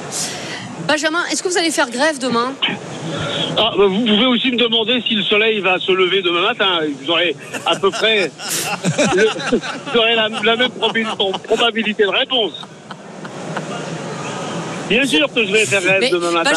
Benjamin, est-ce que vous allez faire grève demain ? Vous pouvez aussi me demander si le soleil va se lever demain matin. Vous aurez à peu près vous aurez la même probabilité de réponse. Bien sûr que je vais faire grève demain matin.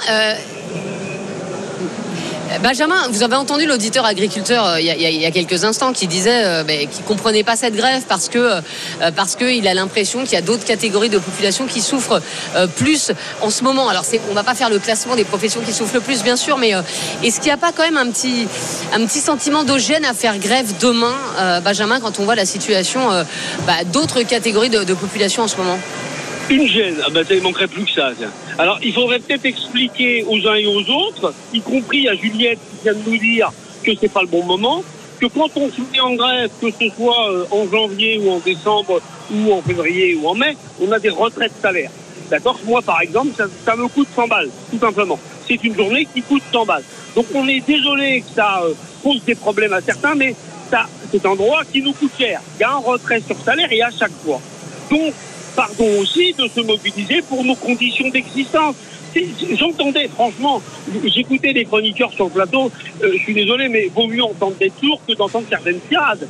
Benjamin, vous avez entendu l'auditeur agriculteur il y a quelques instants qui disait qu'il ne comprenait pas cette grève parce qu'il a l'impression qu'il y a d'autres catégories de population qui souffrent plus en ce moment. Alors on ne va pas faire le classement des professions qui souffrent le plus, bien sûr, mais est-ce qu'il n'y a pas quand même un petit sentiment de gêne à faire grève demain, Benjamin, quand on voit la situation d'autres catégories de population en ce moment ? Une gêne, ça ne manquerait plus que ça. Tiens. Alors, il faudrait peut-être expliquer aux uns et aux autres, y compris à Juliette qui vient de nous dire que c'est pas le bon moment, que quand on se met en grève, que ce soit en janvier ou en décembre ou en février ou en mai, on a des retraites salaires. D'accord ? Moi, par exemple, ça me coûte 100 balles, tout simplement. C'est une journée qui coûte 100 balles. Donc, on est désolé que ça pose des problèmes à certains, mais ça, c'est un droit qui nous coûte cher. Il y a un retrait sur salaire et à chaque fois. Donc, pardon aussi de se mobiliser pour nos conditions d'existence. J'entendais, franchement, j'écoutais des chroniqueurs sur le plateau, je suis désolé, mais vaut mieux entendre des tours que d'entendre certaines tirades.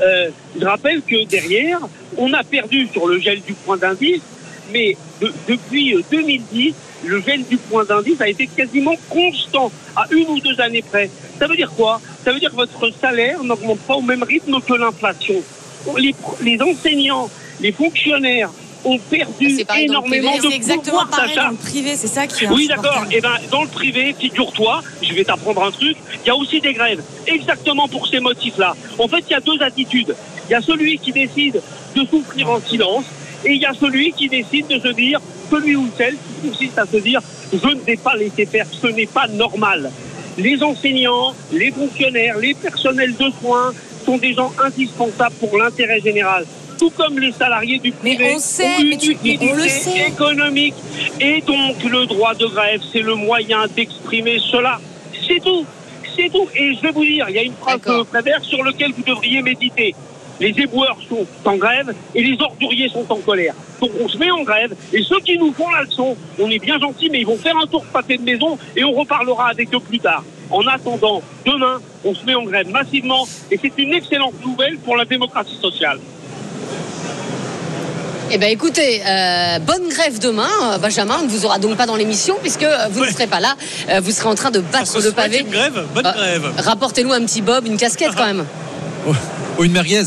Je rappelle que derrière, on a perdu sur le gel du point d'indice, mais depuis 2010, le gel du point d'indice a été quasiment constant, à 1 ou 2 années près. Ça veut dire quoi ? Ça veut dire que votre salaire n'augmente pas au même rythme que l'inflation. Les enseignants, les fonctionnaires, ont perdu énormément de pouvoir d'achat. C'est exactement pareil dans le privé, c'est ça qui est Oui, d'accord. Et dans le privé, figure-toi, je vais t'apprendre un truc, il y a aussi des grèves, exactement pour ces motifs-là. En fait, il y a 2 attitudes. Il y a celui qui décide de souffrir en silence, et il y a celui qui décide de se dire, celui ou celle qui consiste à se dire, je ne vais pas laisser faire, ce n'est pas normal. Les enseignants, les fonctionnaires, les personnels de soins sont des gens indispensables pour l'intérêt général. Tout comme les salariés du privé ont une utilité économique. Et donc, le droit de grève, c'est le moyen d'exprimer cela. C'est tout. C'est tout. Et je vais vous dire, il y a une phrase de Prévert sur laquelle vous devriez méditer. Les éboueurs sont en grève et les orduriers sont en colère. Donc, on se met en grève et ceux qui nous font la leçon, on est bien gentils, mais ils vont faire un tour de pâté de maison et on reparlera avec eux plus tard. En attendant, demain, on se met en grève massivement et c'est une excellente nouvelle pour la démocratie sociale. Eh bien écoutez, bonne grève demain, Benjamin. On ne vous aura donc pas dans l'émission puisque vous ne serez pas là. Vous serez en train de battre le pavé. Une grève, bonne grève. Rapportez-nous un petit bob, une casquette quand même. Ou une merguez.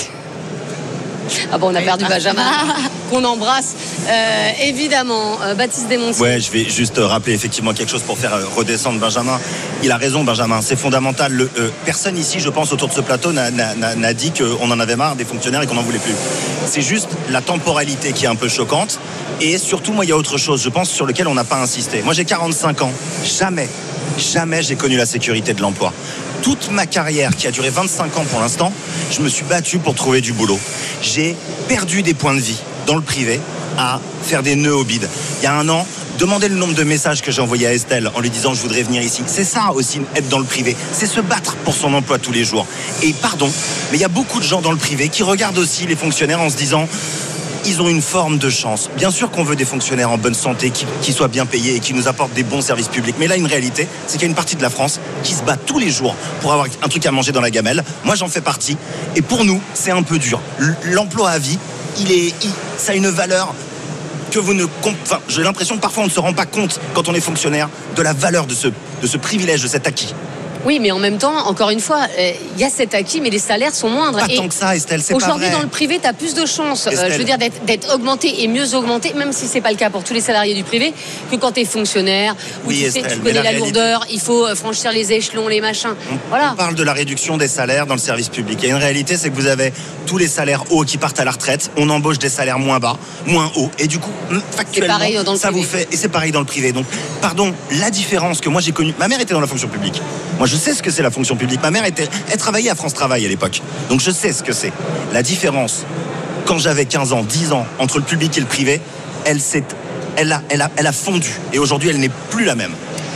Ah bon, on a perdu Benjamin, qu'on embrasse. Évidemment, Baptiste Desmontiers. Ouais, je vais juste rappeler effectivement quelque chose pour faire redescendre Benjamin. Il a raison, Benjamin, c'est fondamental. Personne ici, je pense, autour de ce plateau n'a dit qu'on en avait marre des fonctionnaires et qu'on n'en voulait plus. C'est juste la temporalité qui est un peu choquante. Et surtout, moi, il y a autre chose, je pense, sur lequel on n'a pas insisté. Moi, j'ai 45 ans. Jamais j'ai connu la sécurité de l'emploi. Toute ma carrière, qui a duré 25 ans pour l'instant, je me suis battu pour trouver du boulot. J'ai perdu des points de vie dans le privé à faire des nœuds au bide. Il y a 1 an, demandez le nombre de messages que j'ai envoyés à Estelle en lui disant je voudrais venir ici. C'est ça aussi, être dans le privé. C'est se battre pour son emploi tous les jours. Et pardon, mais il y a beaucoup de gens dans le privé qui regardent aussi les fonctionnaires en se disant ils ont une forme de chance. Bien sûr qu'on veut des fonctionnaires en bonne santé, qui soient bien payés et qui nous apportent des bons services publics. Mais là, une réalité, c'est qu'il y a une partie de la France qui se bat tous les jours pour avoir un truc à manger dans la gamelle. Moi, j'en fais partie. Et pour nous, c'est un peu dur. L'emploi à vie, ça a une valeur que j'ai l'impression que parfois on ne se rend pas compte quand on est fonctionnaire de la valeur de ce privilège, de cet acquis. Oui, mais en même temps, encore une fois, il y a cet acquis, mais les salaires sont moindres. Pas tant que ça, Estelle, c'est pas vrai. Aujourd'hui, dans le privé, tu as plus de chances, je veux dire, d'être augmenté et mieux augmenté, même si c'est pas le cas pour tous les salariés du privé, que quand tu es fonctionnaire, où oui, tu connais la lourdeur, il faut franchir les échelons, les machins. On parle de la réduction des salaires dans le service public. Et une réalité, c'est que vous avez tous les salaires hauts qui partent à la retraite, on embauche des salaires moins bas, moins hauts, et du coup, factuellement, ça vous fait... Et c'est pareil dans le privé. Donc, pardon, la différence que moi j'ai connue... Ma mère était dans la fonction publique. Moi, je sais ce que c'est la fonction publique. Ma mère elle travaillait à France Travail à l'époque. Donc je sais ce que c'est. La différence, quand j'avais 15 ans, 10 ans, entre le public et le privé, elle a fondu. Et aujourd'hui, elle n'est plus la même.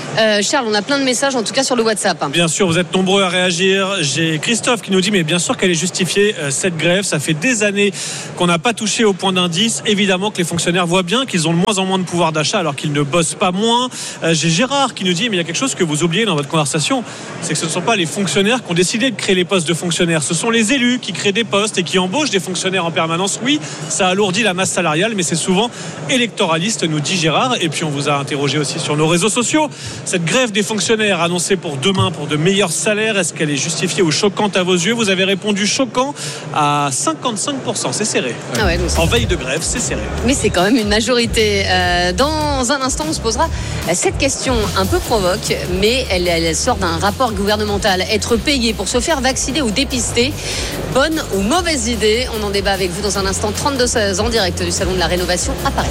Charles, on a plein de messages, en tout cas sur le WhatsApp. Bien sûr, vous êtes nombreux à réagir. J'ai Christophe qui nous dit, mais bien sûr qu'elle est justifiée, cette grève. Ça fait des années qu'on n'a pas touché au point d'indice. Évidemment que les fonctionnaires voient bien qu'ils ont de moins en moins de pouvoir d'achat alors qu'ils ne bossent pas moins. J'ai Gérard qui nous dit, mais il y a quelque chose que vous oubliez dans votre conversation, c'est que ce ne sont pas les fonctionnaires qui ont décidé de créer les postes de fonctionnaires. Ce sont les élus qui créent des postes et qui embauchent des fonctionnaires en permanence. Oui, ça alourdit la masse salariale, mais c'est souvent électoraliste, nous dit Gérard. Et puis on vous a interrogé aussi sur nos réseaux sociaux. Cette grève des fonctionnaires annoncée pour demain pour de meilleurs salaires, est-ce qu'elle est justifiée ou choquante à vos yeux? Vous avez répondu choquant à 55%. C'est serré. Ah ouais, donc en veille de grève, c'est serré. Mais c'est quand même une majorité. Dans un instant, on se posera cette question un peu provoque, mais elle sort d'un rapport gouvernemental. Être payé pour se faire vacciner ou dépister, bonne ou mauvaise idée? On en débat avec vous dans un instant. 32-16 en direct du Salon de la Rénovation à Paris.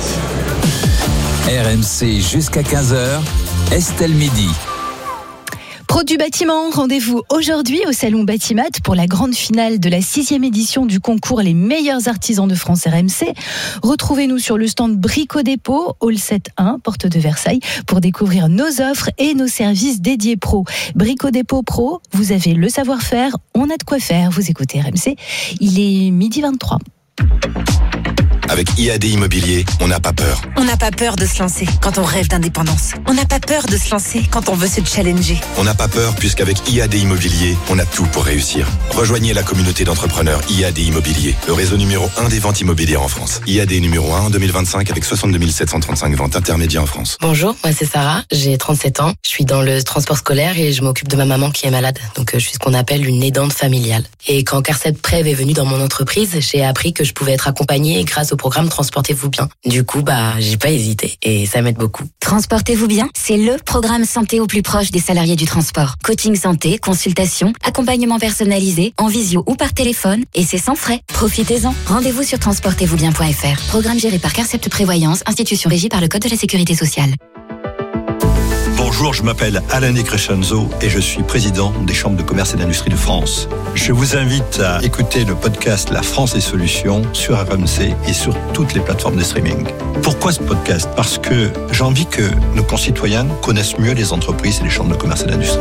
RMC jusqu'à 15h, Estelle Midi. Pro du bâtiment, rendez-vous aujourd'hui au Salon Batimat pour la grande finale de la 6e édition du concours Les meilleurs artisans de France RMC. Retrouvez-nous sur le stand Brico Dépôt, Hall 7-1, porte de Versailles, pour découvrir nos offres et nos services dédiés pro. Brico Dépôt Pro, vous avez le savoir-faire, on a de quoi faire. Vous écoutez RMC, il est 12h23. Avec IAD Immobilier, on n'a pas peur. On n'a pas peur de se lancer quand on rêve d'indépendance. On n'a pas peur de se lancer quand on veut se challenger. On n'a pas peur puisqu'avec IAD Immobilier, on a tout pour réussir. Rejoignez la communauté d'entrepreneurs IAD Immobilier, le réseau numéro 1 des ventes immobilières en France. IAD numéro 1 en 2025 avec 62 735 ventes intermédiaires en France. Bonjour, moi c'est Sarah, j'ai 37 ans. Je suis dans le transport scolaire et je m'occupe de ma maman qui est malade. Donc je suis ce qu'on appelle une aidante familiale. Et quand Carcet Prev est venu dans mon entreprise, j'ai appris que je pouvais être accompagnée grâce au programme Transportez-vous bien. Du coup, j'ai pas hésité et ça m'aide beaucoup. Transportez-vous bien, c'est le programme santé au plus proche des salariés du transport. Coaching santé, consultation, accompagnement personnalisé, en visio ou par téléphone, et c'est sans frais. Profitez-en. Rendez-vous sur transportezvousbien.fr. Programme géré par Carcept Prévoyance, institution régie par le Code de la Sécurité sociale. Bonjour, je m'appelle Alain Crescenzo et je suis président des chambres de commerce et d'industrie de France. Je vous invite à écouter le podcast La France et Solutions sur RMC et sur toutes les plateformes de streaming. Pourquoi ce podcast? Parce que j'ai envie que nos concitoyens connaissent mieux les entreprises et les chambres de commerce et d'industrie.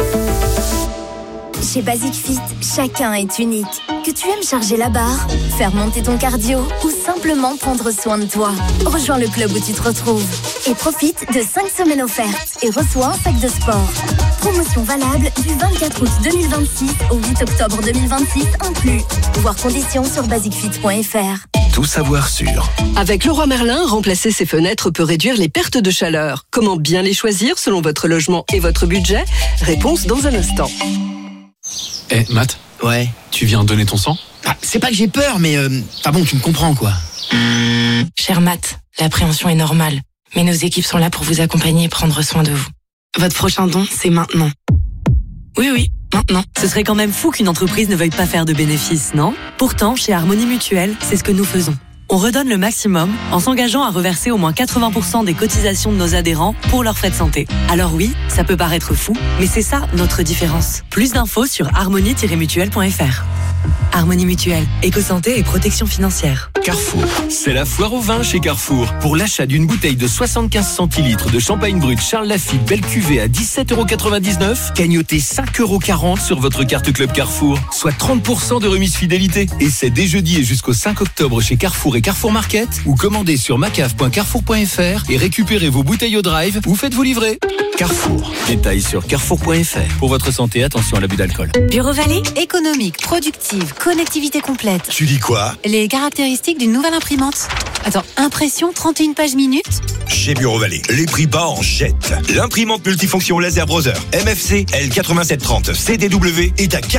Chez Basic Fit, chacun est unique. Que tu aimes charger la barre, faire monter ton cardio ou simplement prendre soin de toi, rejoins le club où tu te retrouves et profite de 5 semaines offertes et reçois un sac de sport. Promotion valable du 24 août 2026 au 8 octobre 2026 inclus. Voir conditions sur basicfit.fr. Tout savoir sur. Avec Leroy Merlin, remplacer ses fenêtres peut réduire les pertes de chaleur. Comment bien les choisir selon votre logement et votre budget? Réponse dans un instant. Matt. Ouais. Tu viens donner ton sang? C'est pas que j'ai peur, mais bon, tu me comprends quoi. Cher Matt, l'appréhension est normale, mais nos équipes sont là pour vous accompagner et prendre soin de vous. Votre prochain don, c'est maintenant. Oui, maintenant. Ce serait quand même fou qu'une entreprise ne veuille pas faire de bénéfices, non? Pourtant, chez Harmonie Mutuelle, c'est ce que nous faisons. On redonne le maximum en s'engageant à reverser au moins 80% des cotisations de nos adhérents pour leurs frais de santé. Alors oui, ça peut paraître fou, mais c'est ça notre différence. Plus d'infos sur harmonie-mutuelle.fr. Harmonie Mutuelle, éco-santé et protection financière. Carrefour, c'est la foire au vin chez Carrefour. Pour l'achat d'une bouteille de 75 centilitres de champagne brut Charles Lafite belle cuvée à 17,99 €, gagnotez 5,40 € sur votre carte Club Carrefour, soit 30% de remise fidélité. Et c'est dès jeudi et jusqu'au 5 octobre chez Carrefour et Carrefour Market, ou commandez sur macave.carrefour.fr et récupérez vos bouteilles au drive ou faites-vous livrer. Carrefour, détails sur carrefour.fr. Pour votre santé, attention à l'abus d'alcool. Bureau Vallée, économique, productive, connectivité complète. Tu dis quoi? Les caractéristiques d'une nouvelle imprimante. Attends, impression 31 pages minutes. Chez Bureau Vallée, les prix bas en jette. L'imprimante multifonction laser browser MFC L8730 CDW est à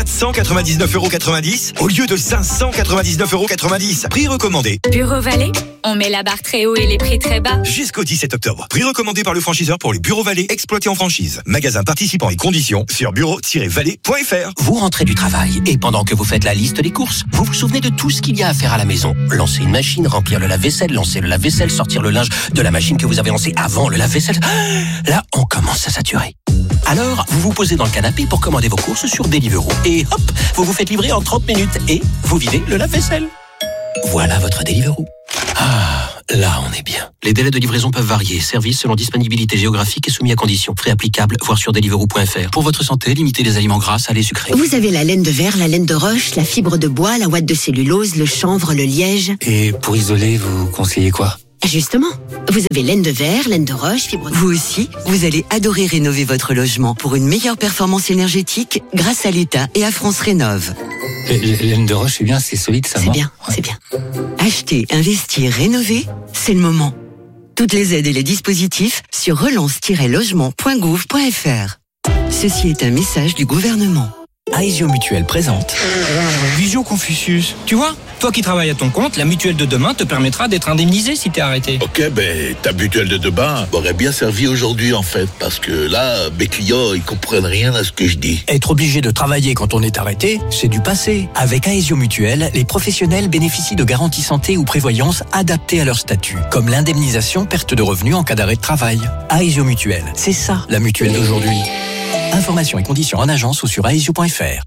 499,90 € au lieu de 599,90 €. Prix recommandé. Bureau Vallée, on met la barre très haut et les prix très bas. Jusqu'au 17 octobre. Prix recommandé par le franchiseur pour les Bureaux Vallée exploités en franchise. Magasin participant et conditions sur bureau-vallée.fr. Vous rentrez du travail et pendant que vous faites la liste des courses, vous vous souvenez de tout ce qu'il y a à faire à la maison. Lancer une machine, remplir le lave-vaisselle, lancer le lave-vaisselle, sortir le linge de la machine que vous avez lancée avant le lave-vaisselle. Là, on commence à saturer. Alors, vous vous posez dans le canapé pour commander vos courses sur Deliveroo. Et hop, vous vous faites livrer en 30 minutes et vous videz le lave-vaisselle. Voilà votre Deliveroo. Là, on est bien. Les délais de livraison peuvent varier. Service selon disponibilité géographique et soumis à conditions. Frais applicables, voir sur deliveroo.fr. Pour votre santé, limitez les aliments gras, salés, sucrés. Vous avez la laine de verre, la laine de roche, la fibre de bois, la ouate de cellulose, le chanvre, le liège. Et pour isoler, vous conseillez quoi ? Justement, vous avez laine de verre, laine de roche, fibre de... Vous aussi, vous allez adorer rénover votre logement pour une meilleure performance énergétique grâce à l'État et à France Rénov'. Laine de roche, c'est bien, c'est solide, ça. C'est bien, c'est bien. Acheter, investir, rénover, c'est le moment. Toutes les aides et les dispositifs sur relance-logement.gouv.fr. Ceci est un message du gouvernement. Aesio Mutuelle présente Visio Confucius. Tu vois, toi qui travailles à ton compte, la mutuelle de demain te permettra d'être indemnisé si t'es arrêté. Ok, ta mutuelle de demain m'aurait bien servi aujourd'hui en fait, parce que là, mes clients, ils comprennent rien à ce que je dis. Être obligé de travailler quand on est arrêté, c'est du passé. Avec Aesio Mutuelle, les professionnels bénéficient de garanties santé ou prévoyance adaptées à leur statut, comme l'indemnisation perte de revenus en cas d'arrêt de travail. Aesio Mutuelle, c'est ça la mutuelle d'aujourd'hui. Informations et conditions en agence ou sur aesio.fr.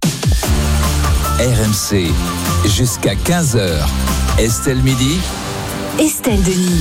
RMC, jusqu'à 15h. Estelle Midi. Estelle Denis.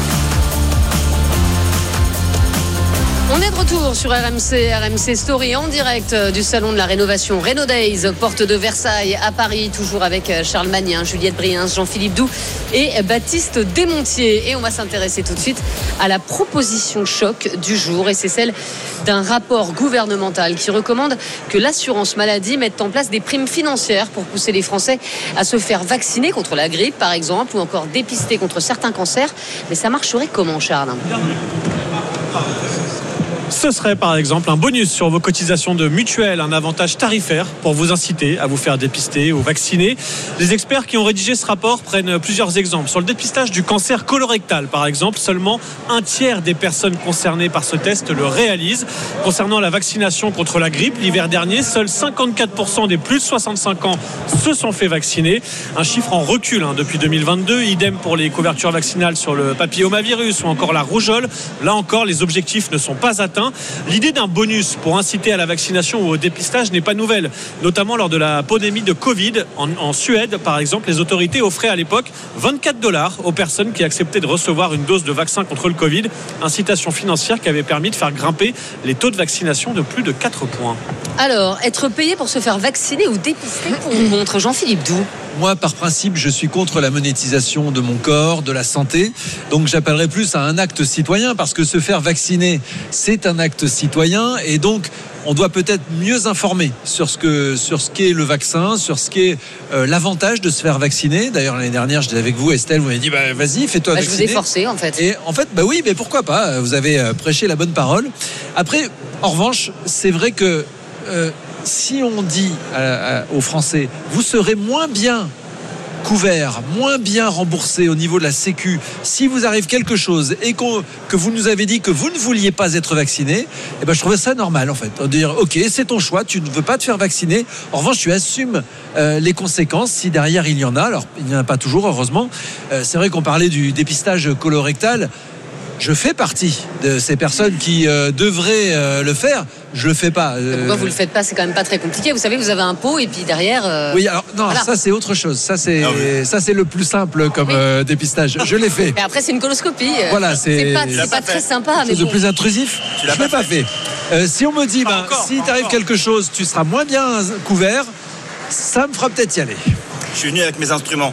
On est de retour sur RMC Story en direct du salon de la rénovation Reno Days, porte de Versailles à Paris, toujours avec Charles Magnin, Juliette Briens, Jean-Philippe Doux et Baptiste Desmontiers. Et on va s'intéresser tout de suite à la proposition choc du jour, et c'est celle d'un rapport gouvernemental qui recommande que l'assurance maladie mette en place des primes financières pour pousser les Français à se faire vacciner contre la grippe par exemple, ou encore dépister contre certains cancers. Mais ça marcherait comment, Charles ? Ce serait par exemple un bonus sur vos cotisations de mutuelle, un avantage tarifaire pour vous inciter à vous faire dépister ou vacciner. Les experts qui ont rédigé ce rapport prennent plusieurs exemples. Sur le dépistage du cancer colorectal par exemple, seulement un tiers des personnes concernées par ce test le réalisent. Concernant la vaccination contre la grippe, l'hiver dernier, seuls 54% des plus de 65 ans se sont fait vacciner. Un chiffre en recul depuis 2022. Idem pour les couvertures vaccinales sur le papillomavirus ou encore la rougeole. Là encore, les objectifs ne sont pas atteints. L'idée d'un bonus pour inciter à la vaccination ou au dépistage n'est pas nouvelle, notamment lors de la pandémie de Covid. En Suède, par exemple, les autorités offraient à l'époque $24 aux personnes qui acceptaient de recevoir une dose de vaccin contre le Covid, incitation financière qui avait permis de faire grimper les taux de vaccination de plus de 4 points. Alors, être payé pour se faire vacciner ou dépister pour ou contre, Jean-Philippe Doux? Moi, par principe, je suis contre la monétisation de mon corps, de la santé. Donc, j'appellerais plus à un acte citoyen, parce que se faire vacciner, c'est un acte citoyen. Et donc, on doit peut-être mieux informer sur ce qu'est le vaccin, sur ce qu'est l'avantage de se faire vacciner. D'ailleurs, l'année dernière, j'étais avec vous, Estelle, vous m'avez dit, vas-y, fais-toi vacciner. Je vous ai forcé, en fait. Et en fait, oui, mais pourquoi pas? Vous avez prêché la bonne parole. Après, en revanche, c'est vrai que si on dit aux Français, vous serez moins bien couvert, moins bien remboursé au niveau de la Sécu si vous arrive quelque chose et que vous nous avez dit que vous ne vouliez pas être vacciné, je trouvais ça normal en fait. De dire ok, c'est ton choix, tu ne veux pas te faire vacciner, en revanche tu assumes les conséquences si derrière il y en a. Alors il n'y en a pas toujours, heureusement. C'est vrai qu'on parlait du dépistage colorectal. Je fais partie de ces personnes qui devraient le faire. Je le fais pas. Pourquoi vous le faites pas? C'est quand même pas très compliqué. Vous savez, vous avez un pot et puis derrière. Oui, alors non, voilà. Ça c'est autre chose. Ça c'est le plus simple comme dépistage. Je l'ai fait. Mais après c'est une coloscopie. Voilà, c'est pas très sympa. Mais le plus intrusif. Je l'ai pas fait. Si on me dit, si t'arrive quelque chose, tu seras moins bien couvert, ça me fera peut-être y aller. Je suis venu avec mes instruments.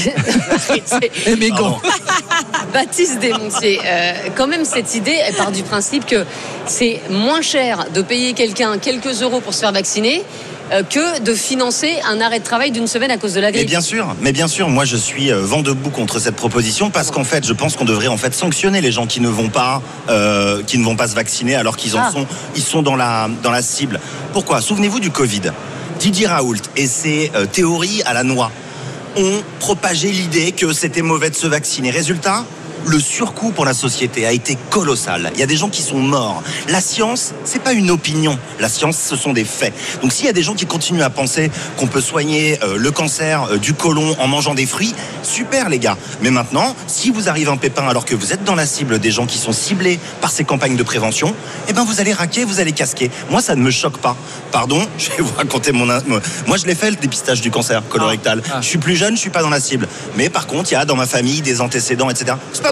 Et mes gants. Baptiste Desmontiers, quand même cette idée, elle part du principe que c'est moins cher de payer quelqu'un quelques euros pour se faire vacciner que de financer un arrêt de travail d'une semaine à cause de la grippe. Mais bien sûr, moi je suis vent debout contre cette proposition parce qu'en fait, je pense qu'on devrait sanctionner les gens qui ne vont pas se vacciner alors qu'ils sont dans la cible. Pourquoi? Souvenez-vous du Covid. Didier Raoult et ses théories à la noix ont propagé l'idée que c'était mauvais de se vacciner. Résultat, le surcoût pour la société a été colossal. Il y a des gens qui sont morts. La science, c'est pas une opinion. La science, ce sont des faits. Donc s'il y a des gens qui continuent à penser qu'on peut soigner le cancer du côlon en mangeant des fruits, super les gars. Mais maintenant, si vous arrive un pépin alors que vous êtes dans la cible des gens qui sont ciblés par ces campagnes de prévention, vous allez raquer, vous allez casquer. Moi, ça ne me choque pas. Pardon, je vais vous raconter moi, je l'ai fait le dépistage du cancer colorectal. Je suis plus jeune, je suis pas dans la cible. Mais par contre, il y a dans ma famille des antécédents, etc. C'est pas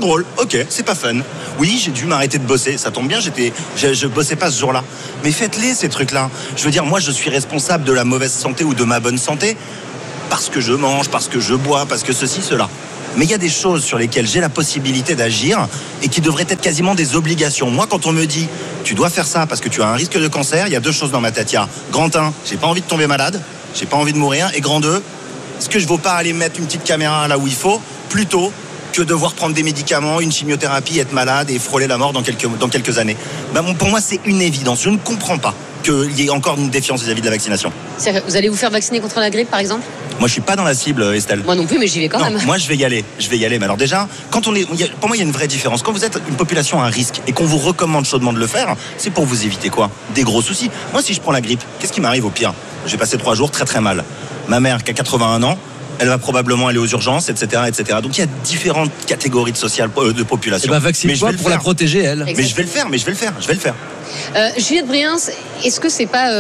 drôle, ok, c'est pas fun. Oui, j'ai dû m'arrêter de bosser, ça tombe bien, je bossais pas ce jour-là. Mais faites-les ces trucs-là. Je veux dire, moi je suis responsable de la mauvaise santé ou de ma bonne santé parce que je mange, parce que je bois, parce que ceci, cela. Mais il y a des choses sur lesquelles j'ai la possibilité d'agir et qui devraient être quasiment des obligations. Moi, quand on me dit tu dois faire ça parce que tu as un risque de cancer, il y a 2 choses dans ma tête. Il y a grand 1, j'ai pas envie de tomber malade, j'ai pas envie de mourir, et grand 2, est-ce que je ne vaux pas aller mettre une petite caméra là où il faut plutôt que devoir prendre des médicaments, une chimiothérapie, être malade et frôler la mort dans quelques années. Pour moi, c'est une évidence. Je ne comprends pas qu'il y ait encore une défiance vis-à-vis de la vaccination. Vous allez vous faire vacciner contre la grippe, par exemple ? Moi, je suis pas dans la cible, Estelle. Moi non plus, mais j'y vais quand même. Moi, je vais y aller. Mais alors déjà, pour moi, il y a une vraie différence. Quand vous êtes une population à risque et qu'on vous recommande chaudement de le faire, c'est pour vous éviter quoi ? Des gros soucis. Moi, si je prends la grippe, qu'est-ce qui m'arrive au pire ? J'ai passé 3 jours très très mal. Ma mère, qui a 81 ans, elle va probablement aller aux urgences, etc., etc. Donc il y a différentes catégories de population. Vaccine-toi pour la protéger, elle. Mais je vais le faire. Juliette Briens, est-ce que c'est pas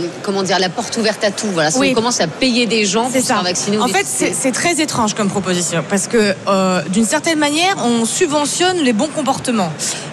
la porte ouverte à tout ? Voilà, si on commence à payer des gens pour se faire vacciner. En fait, c'est très étrange comme proposition parce que d'une certaine manière, on subventionne les bons comportements.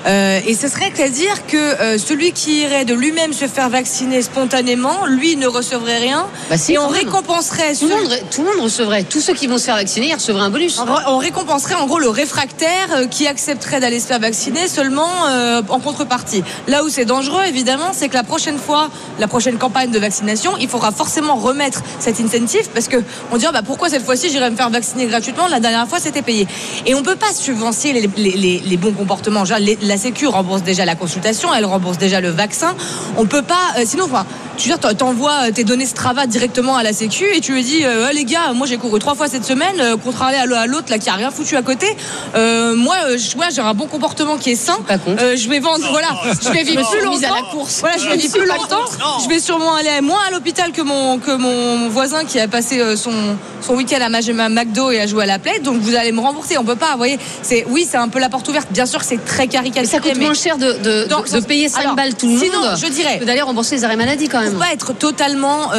Et ce serait à dire que celui qui irait de lui-même se faire vacciner spontanément, lui ne recevrait rien. Et on récompenserait tout le monde recevrait. Tous ceux qui vont se faire vacciner, ils recevraient un bonus. On récompenserait en gros le réfractaire qui accepterait d'aller se faire vacciner seulement en contrepartie. Là où c'est dangereux, évidemment, c'est que la prochaine campagne de vaccination, il faudra forcément remettre cet incentive parce que on dira pourquoi cette fois-ci j'irai me faire vacciner gratuitement, la dernière fois c'était payé. Et on peut pas subventionner les bons comportements. La Sécu rembourse déjà la consultation, elle rembourse déjà le vaccin. On peut pas, sinon, tu t'envoies tes données Strava directement à la Sécu et tu lui dis les gars, moi j'ai couru 3 fois cette semaine, contrairement à l'autre là qui a rien foutu à côté. Moi j'ai un bon comportement qui est sain. Je vais vendre, je vais vivre plus longtemps. À la course. Je vais vivre plus longtemps. Je vais sûrement aller moins à l'hôpital que mon voisin qui a passé son week-end à manger ma McDo et à jouer à la Play. Donc vous allez me rembourser. On peut pas, vous voyez. C'est un peu la porte ouverte. Bien sûr que c'est très caricaturé. Mais ça coûte moins cher de payer 5 balles tout le monde. Sinon, je dirais que d'aller rembourser les arrêts maladie quand même. Pour pas être totalement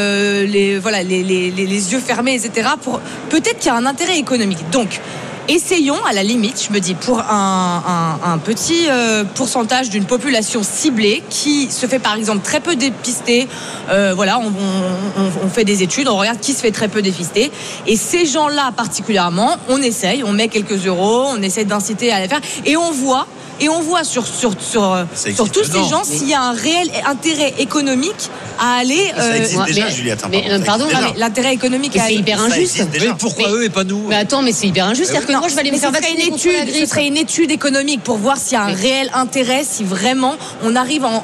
les yeux fermés, etc. Peut-être qu'il y a un intérêt économique. Donc essayons, à la limite, je me dis, pour un petit pourcentage d'une population ciblée qui se fait par exemple très peu dépister, on fait des études, on regarde qui se fait très peu dépister, et ces gens-là particulièrement, on met quelques euros, on essaie d'inciter à les faire, et on voit sur tous ces gens s'il y a un réel intérêt économique à aller. Ça existe déjà, Juliette. Mais l'intérêt économique c'est hyper injuste. Mais pourquoi eux et pas nous ? Mais attends, mais c'est hyper injuste. C'est-à-dire que moi je vais aller me faire vacciner contre la grippe. Ce serait une étude économique pour voir s'il y a un réel intérêt, si vraiment on arrive à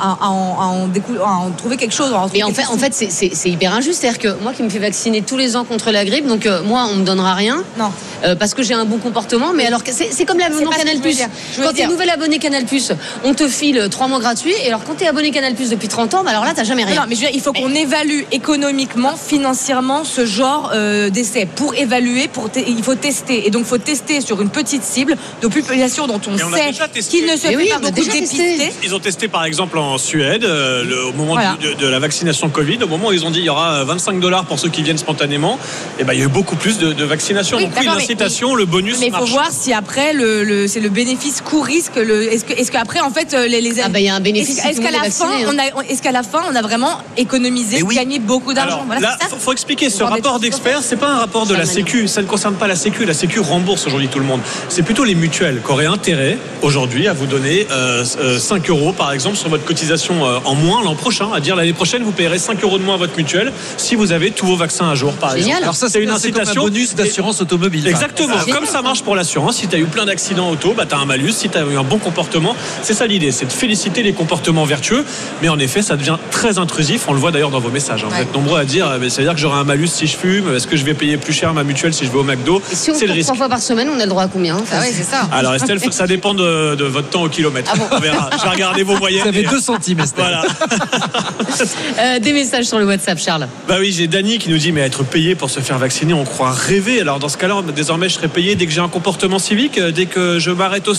en trouver quelque chose. Mais en fait, c'est hyper injuste. C'est-à-dire que moi qui me fais vacciner tous les ans contre la grippe, donc moi on me donnera rien. Non. Parce que j'ai un bon comportement. Mais alors c'est comme l'abonnement Canal+. Quand t'es nouvel abonné Canal+, on te file 3 mois gratuits. Et alors quand t'es abonné Canal+ depuis 30 ans, alors là t'as jamais rien. Non, mais je veux dire, il faut qu'on évalue économiquement, financièrement ce genre d'essai. Pour évaluer, il faut tester. Et donc il faut tester sur une petite cible de population dont on sait qu'il ne se fait pas beaucoup dépister. Ils ont testé par exemple en Suède au moment de la vaccination Covid, au moment où ils ont dit il y aura $25 pour ceux qui viennent spontanément, et il y a eu beaucoup plus de vaccination. Donc l'incitation, le bonus marche. Mais il faut voir si après c'est le bénéfice coût-risque. Est-ce qu'après en fait il y a un bénéfice. Est-ce qu'à la fin on a vraiment économisé, gagné beaucoup d'argent? Là, faut expliquer ce rapport d'experts. C'est pas un rapport de la Sécu. Ça ne concerne pas la Sécu. La Sécu rembourse aujourd'hui tout le monde. C'est plutôt les mutuelles qui auraient intérêt aujourd'hui à vous donner 5 euros par exemple sur votre cotisation en moins l'an prochain. À dire l'année prochaine vous payerez 5 euros de moins à votre mutuelle si vous avez tous vos vaccins à jour par exemple. Alors ça c'est une incitation. Comme un bonus d'assurance automobile. Exactement. Comme ça marche pour l'assurance. Si tu as eu plein d'accidents auto, tu as un malus. Si tu as eu un bon comportement, c'est ça l'idée, c'est de féliciter les comportements vertueux. Mais en effet, ça devient très intrusif. On le voit d'ailleurs dans vos messages. Vous êtes nombreux à dire, ça veut dire que j'aurai un malus si je fume. Est-ce que je vais payer plus cher ma mutuelle si je vais au McDo? Si on c'est le risque. 3 fois par semaine, on a le droit à combien? C'est ça. Alors Estelle, ça dépend de votre temps au kilomètre. On verra. Je vais regarder vos moyennes. Ça fait 2 centimes, Estelle. Voilà. Des messages sur le WhatsApp, Charles. Oui, j'ai Dany qui nous dit mais être payé pour se faire vacciner, on croit rêver. Alors dans ce cas-là, désormais, je serai payé dès que j'ai un comportement civique, dès que je m'arrête au stop,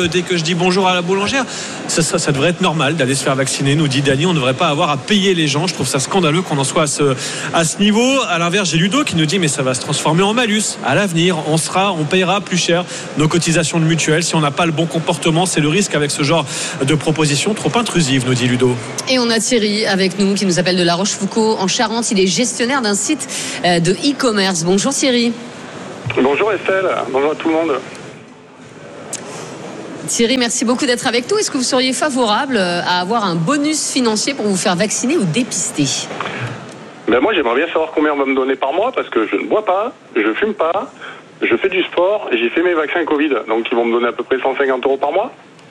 dès que je dis bonjour à la boulangère. Ça devrait être normal d'aller se faire vacciner, nous dit Dany. On ne devrait pas avoir à payer les gens. Je trouve ça scandaleux qu'on en soit à ce niveau. À l'inverse, j'ai Ludo qui nous dit mais ça va se transformer en malus. À l'avenir, on payera plus cher nos cotisations de mutuelle si on n'a pas le bon comportement. C'est le risque avec ce genre de proposition trop intrusive, nous dit Ludo. Et on a Thierry avec nous qui nous appelle de La Rochefoucauld en Charente. Il est gestionnaire d'un site de e-commerce. Bonjour Thierry. Bonjour Estelle, bonjour à tout le monde. Thierry, merci beaucoup d'être avec nous. Est-ce que vous seriez favorable à avoir un bonus financier pour vous faire vacciner ou dépister ? Moi j'aimerais bien savoir combien on va me donner par mois parce que je ne bois pas, je fume pas, je fais du sport et j'ai fait mes vaccins Covid. Donc ils vont me donner à peu près 150 € par mois.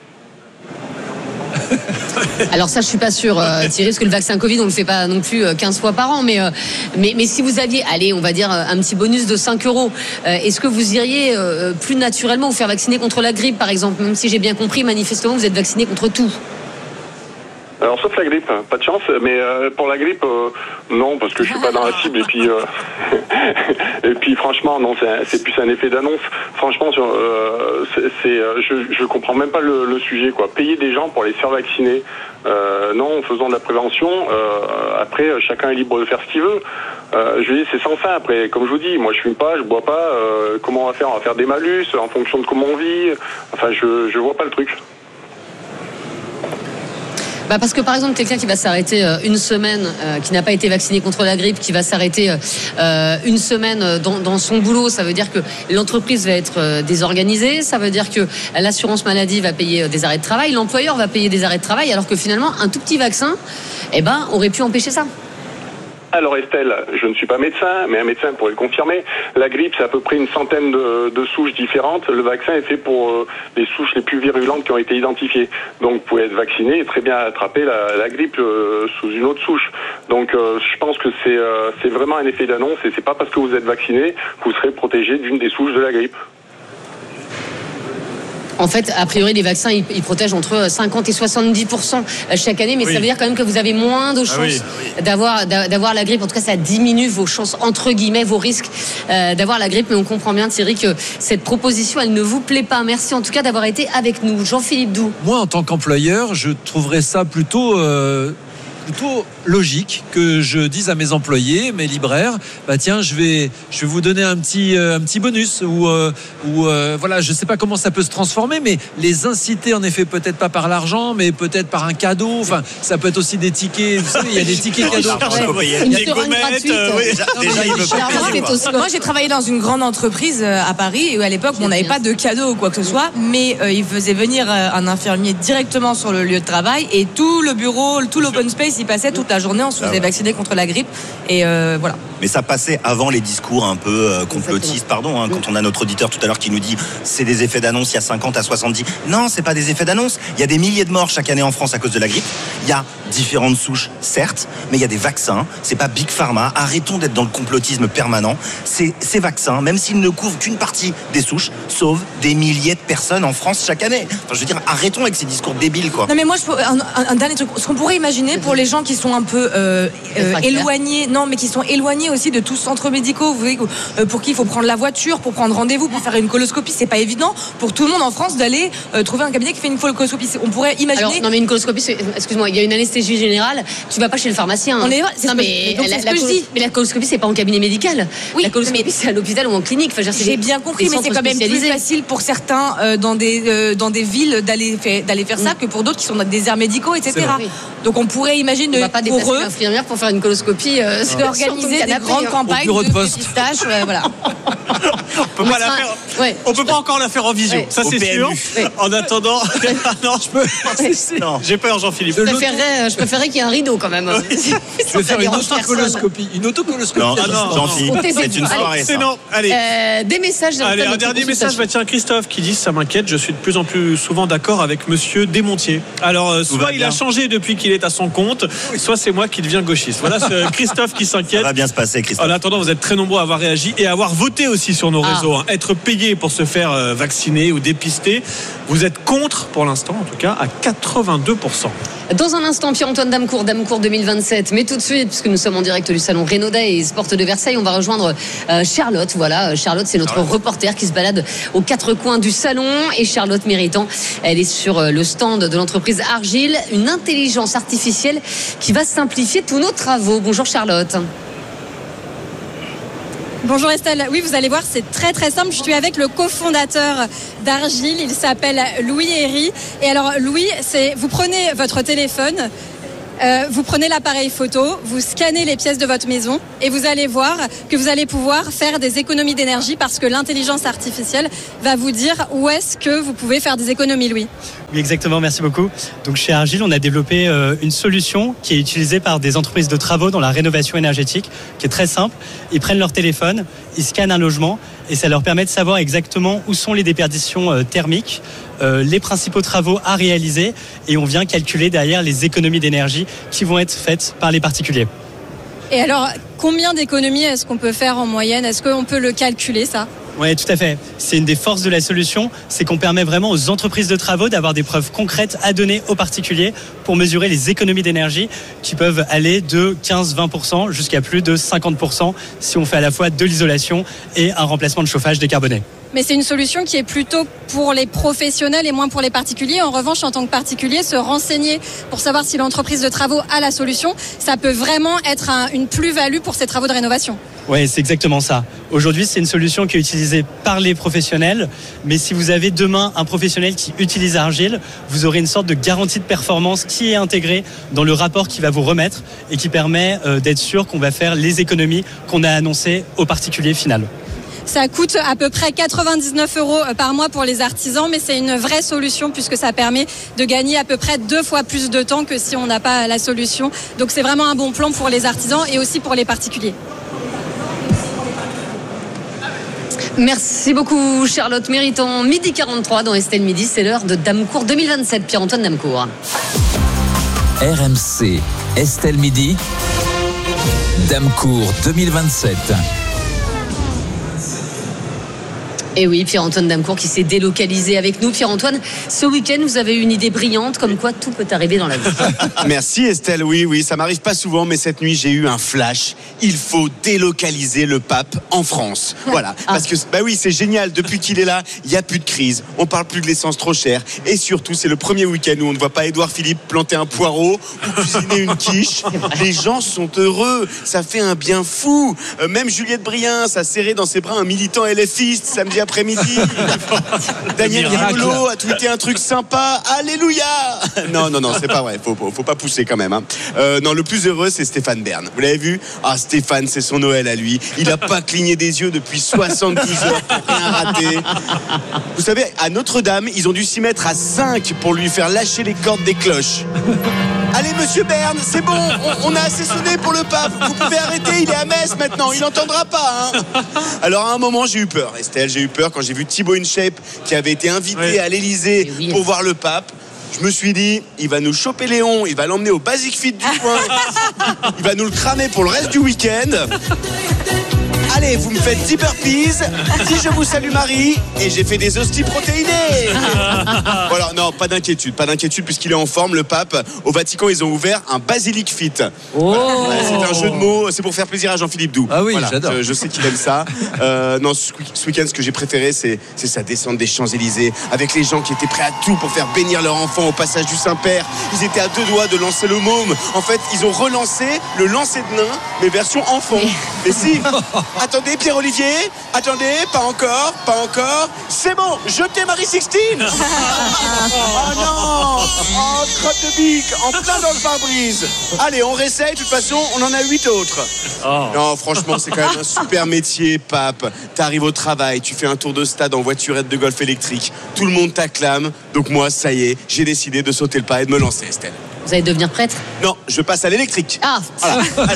Alors ça je suis pas sûre Thierry, parce que le vaccin Covid on le fait pas non plus 15 fois par an, mais si vous aviez, allez on va dire un petit bonus de 5 €, est-ce que vous iriez plus naturellement vous faire vacciner contre la grippe par exemple, même si j'ai bien compris manifestement vous êtes vacciné contre tout? Alors sauf la grippe, pas de chance, mais pour la grippe non, parce que je suis pas dans la cible et puis franchement non, c'est plus un effet d'annonce. Franchement je comprends même pas le sujet quoi. Payer des gens pour les faire vacciner, non, faisons de la prévention. Après chacun est libre de faire ce qu'il veut. Je veux dire c'est sans fin. Après comme je vous dis, moi je fume pas, je bois pas. Comment on va faire? On va faire des malus en fonction de comment on vit. Enfin je vois pas le truc. Parce que par exemple quelqu'un qui va s'arrêter une semaine, qui n'a pas été vacciné contre la grippe, qui va s'arrêter une semaine dans son boulot, ça veut dire que l'entreprise va être désorganisée, ça veut dire que l'assurance maladie va payer des arrêts de travail, l'employeur va payer des arrêts de travail, alors que finalement un tout petit vaccin aurait pu empêcher ça. Alors Estelle, je ne suis pas médecin, mais un médecin pourrait le confirmer. La grippe, c'est à peu près une centaine de souches différentes. Le vaccin est fait pour les souches les plus virulentes qui ont été identifiées. Donc vous pouvez être vacciné et très bien attraper la grippe sous une autre souche. Donc je pense que c'est vraiment un effet d'annonce et c'est pas parce que vous êtes vacciné que vous serez protégé d'une des souches de la grippe. En fait, a priori, les vaccins, ils protègent entre 50 et 70% chaque année, mais ça veut dire quand même que vous avez moins de chances d'avoir la grippe. En tout cas, ça diminue vos chances, entre guillemets, vos risques d'avoir la grippe. Mais on comprend bien, Thierry, que cette proposition, elle ne vous plaît pas. Merci en tout cas d'avoir été avec nous. Jean-Philippe Doux. Moi, en tant qu'employeur, je trouverais ça plutôt logique que je dise à mes employés, mes libraires, tiens, je vais vous donner un petit bonus ou voilà, je sais pas comment ça peut se transformer, mais les inciter en effet, peut-être pas par l'argent, mais peut-être par un cadeau. Enfin, ça peut être aussi des tickets. Vous savez, il y a des tickets cadeaux. Il y a des gommettes. Moi, j'ai travaillé dans une grande entreprise à Paris et à l'époque, on n'avait pas de cadeau ou quoi que ce soit, mais ils faisaient venir un infirmier directement sur le lieu de travail et tout le bureau, tout l'open space, il passait toute la journée, on se faisait vacciner contre la grippe et voilà. Mais ça passait avant les discours un peu complotistes, quand on a notre auditeur tout à l'heure qui nous dit c'est des effets d'annonce, il y a 50 à 70. Non, c'est pas des effets d'annonce. Il y a des milliers de morts chaque année en France à cause de la grippe. Il y a différentes souches, certes, mais il y a des vaccins. C'est pas Big Pharma. Arrêtons d'être dans le complotisme permanent. Ces vaccins, même s'ils ne couvrent qu'une partie des souches, sauvent des milliers de personnes en France chaque année. Enfin, je veux dire, arrêtons avec ces discours débiles, quoi. Non, mais moi, un dernier truc. Ce qu'on pourrait imaginer pour les gens qui sont un peu éloignés, qui sont éloignés aussi de tous centres médicaux, vous voyez, pour qui il faut prendre la voiture, pour prendre rendez-vous, pour faire une coloscopie, c'est pas évident pour tout le monde en France d'aller trouver un cabinet qui fait une coloscopie. On pourrait imaginer. Alors, non, mais une coloscopie, excuse-moi, il y a une anesthésie générale, tu vas pas chez le pharmacien. Mais la coloscopie, c'est pas en cabinet médical. Oui, la coloscopie, c'est à l'hôpital ou en clinique. Enfin, j'ai bien compris, mais c'est quand même plus facile pour certains dans des villes d'aller faire ça que pour d'autres qui sont dans des aires médicaux, etc. Donc on pourrait imaginer on va pas déplacer l'infirmière pour faire une coloscopie, organiser des grandes campagnes de pistache, voilà. On peut pas encore la faire en visio, ça c'est sûr. En attendant, non, j'ai peur, Jean-Philippe. Je préférerais qu'il y ait un rideau quand même. Je vais faire une autocoloscopie. Non, Jean-Philippe, c'est une soirée. C'est non. Allez. Des messages. Allez, un dernier message. Tiens, Christophe qui dit ça m'inquiète. Je suis de plus en plus souvent d'accord avec Monsieur Desmontiers. Alors, soit il a changé depuis qu'il est à son compte, soit c'est moi qui deviens gauchiste. Voilà, Christophe qui s'inquiète. Ça va bien se passer, Christophe. En attendant, vous êtes très nombreux à avoir réagi et à avoir voté aussi sur nos réseaux, hein. Être payé pour se faire vacciner ou dépister. Vous êtes contre, pour l'instant en tout cas, à 82%. Dans un instant, Pierre-Antoine Damecourt 2027. Mais tout de suite, puisque nous sommes en direct du salon Renault Days Sport de Versailles, on va rejoindre Charlotte. Voilà, Charlotte, c'est notre reporter qui se balade aux quatre coins du salon. Et Charlotte Méritant, elle est sur le stand de l'entreprise Argile, une intelligence artificielle qui va simplifier tous nos travaux. Bonjour Charlotte. Bonjour Estelle, oui vous allez voir c'est très très simple, je suis avec le cofondateur d'Argile, il s'appelle Louis Herry. Et alors Louis, vous prenez votre téléphone, vous prenez l'appareil photo, vous scannez les pièces de votre maison et vous allez voir que vous allez pouvoir faire des économies d'énergie parce que l'intelligence artificielle va vous dire où est-ce que vous pouvez faire des économies, Louis. Oui, exactement, merci beaucoup. Donc chez Argile, on a développé une solution qui est utilisée par des entreprises de travaux dans la rénovation énergétique, qui est très simple. Ils prennent leur téléphone, ils scannent un logement et ça leur permet de savoir exactement où sont les déperditions thermiques, les principaux travaux à réaliser et on vient calculer derrière les économies d'énergie qui vont être faites par les particuliers. Et alors, combien d'économies est-ce qu'on peut faire en moyenne ? Est-ce qu'on peut le calculer, ça ? Oui, tout à fait. C'est une des forces de la solution, c'est qu'on permet vraiment aux entreprises de travaux d'avoir des preuves concrètes à donner aux particuliers pour mesurer les économies d'énergie qui peuvent aller de 15-20% jusqu'à plus de 50% si on fait à la fois de l'isolation et un remplacement de chauffage décarboné. Mais c'est une solution qui est plutôt pour les professionnels et moins pour les particuliers. En revanche, en tant que particulier, se renseigner pour savoir si l'entreprise de travaux a la solution, ça peut vraiment être une plus-value pour ces travaux de rénovation. Oui, c'est exactement ça. Aujourd'hui, c'est une solution qui est utilisée par les professionnels, mais si vous avez demain un professionnel qui utilise Argile, vous aurez une sorte de garantie de performance qui est intégrée dans le rapport qu'il va vous remettre et qui permet d'être sûr qu'on va faire les économies qu'on a annoncées au particulier final. Ça coûte à peu près 99 € par mois pour les artisans, mais c'est une vraie solution puisque ça permet de gagner à peu près 2 fois plus de temps que si on n'a pas la solution. Donc c'est vraiment un bon plan pour les artisans et aussi pour les particuliers. Merci beaucoup Charlotte Méritant. 12h43 dans Estelle Midi, c'est l'heure de Damecourt 2027. Pierre-Antoine Damecourt. RMC, Estelle Midi, Damecourt 2027. Et oui, Pierre-Antoine Damecourt qui s'est délocalisé avec nous. Pierre-Antoine, ce week-end, vous avez eu une idée brillante, comme quoi tout peut arriver dans la vie. Merci Estelle, oui, ça m'arrive pas souvent, mais cette nuit, j'ai eu un flash. Il faut délocaliser le pape en France. Voilà, parce que, oui, c'est génial. Depuis qu'il est là, il n'y a plus de crise. On parle plus de l'essence trop chère. Et surtout, c'est le premier week-end où on ne voit pas Édouard Philippe planter un poireau ou cuisiner une quiche. Les gens sont heureux. Ça fait un bien fou. Même Juliette Brien, ça serré dans ses bras un militant LFiste samedi après-midi. Daniel Riolo a tweeté un truc sympa. Alléluia. Non, c'est pas vrai. Faut pas pousser quand même. Hein. Non, le plus heureux, c'est Stéphane Bern. Vous l'avez vu ? Ah, Stéphane, c'est son Noël à lui. Il a pas cligné des yeux depuis 72 heures pour rien rater. Vous savez, à Notre-Dame, ils ont dû s'y mettre à 5 pour lui faire lâcher les cordes des cloches. Allez, monsieur Bern, c'est bon, on a assez sonné pour le pape. Vous pouvez arrêter, il est à Metz maintenant, il n'entendra pas. Hein. Alors, à un moment, j'ai eu peur, Estelle, j'ai eu peur quand j'ai vu Thibaut InShape qui avait été invité à l'Elysée pour voir le pape. Je me suis dit, il va nous choper Léon, il va l'emmener au Basic Fit du coin, il va nous le cramer pour le reste du week-end. Allez, vous me faites 10 burpees, si je vous salue Marie, et j'ai fait des hosties protéinées. Voilà, non, pas d'inquiétude puisqu'il est en forme, le pape. Au Vatican, ils ont ouvert un Basilic Fit. Oh. Ouais, c'est un jeu de mots, c'est pour faire plaisir à Jean-Philippe Doux. Ah oui, voilà, j'adore. Je sais qu'il aime ça. Non, ce week-end, ce que j'ai préféré, c'est sa descente des Champs-Élysées, avec les gens qui étaient prêts à tout pour faire bénir leur enfant au passage du Saint-Père. Ils étaient à 2 doigts de lancer le môme. En fait, ils ont relancé le lancer de nain, mais version enfant. Mais si. Attendez, Pierre-Olivier. Attendez, pas encore. C'est bon, jetez Marie-Sixtine. Oh non. Oh, crotte de bique, en plein dans le pare-brise. Allez, on réessaye, de toute façon, on en a 8 autres. Oh. Non, franchement, c'est quand même un super métier, pape. T'arrives au travail, tu fais un tour de stade en voiturette de golf électrique. Tout le monde t'acclame. Donc moi, ça y est, j'ai décidé de sauter le pas et de me lancer, Estelle. Vous allez devenir prêtre ? Non, je passe à l'électrique. Ah. Voilà. Allez.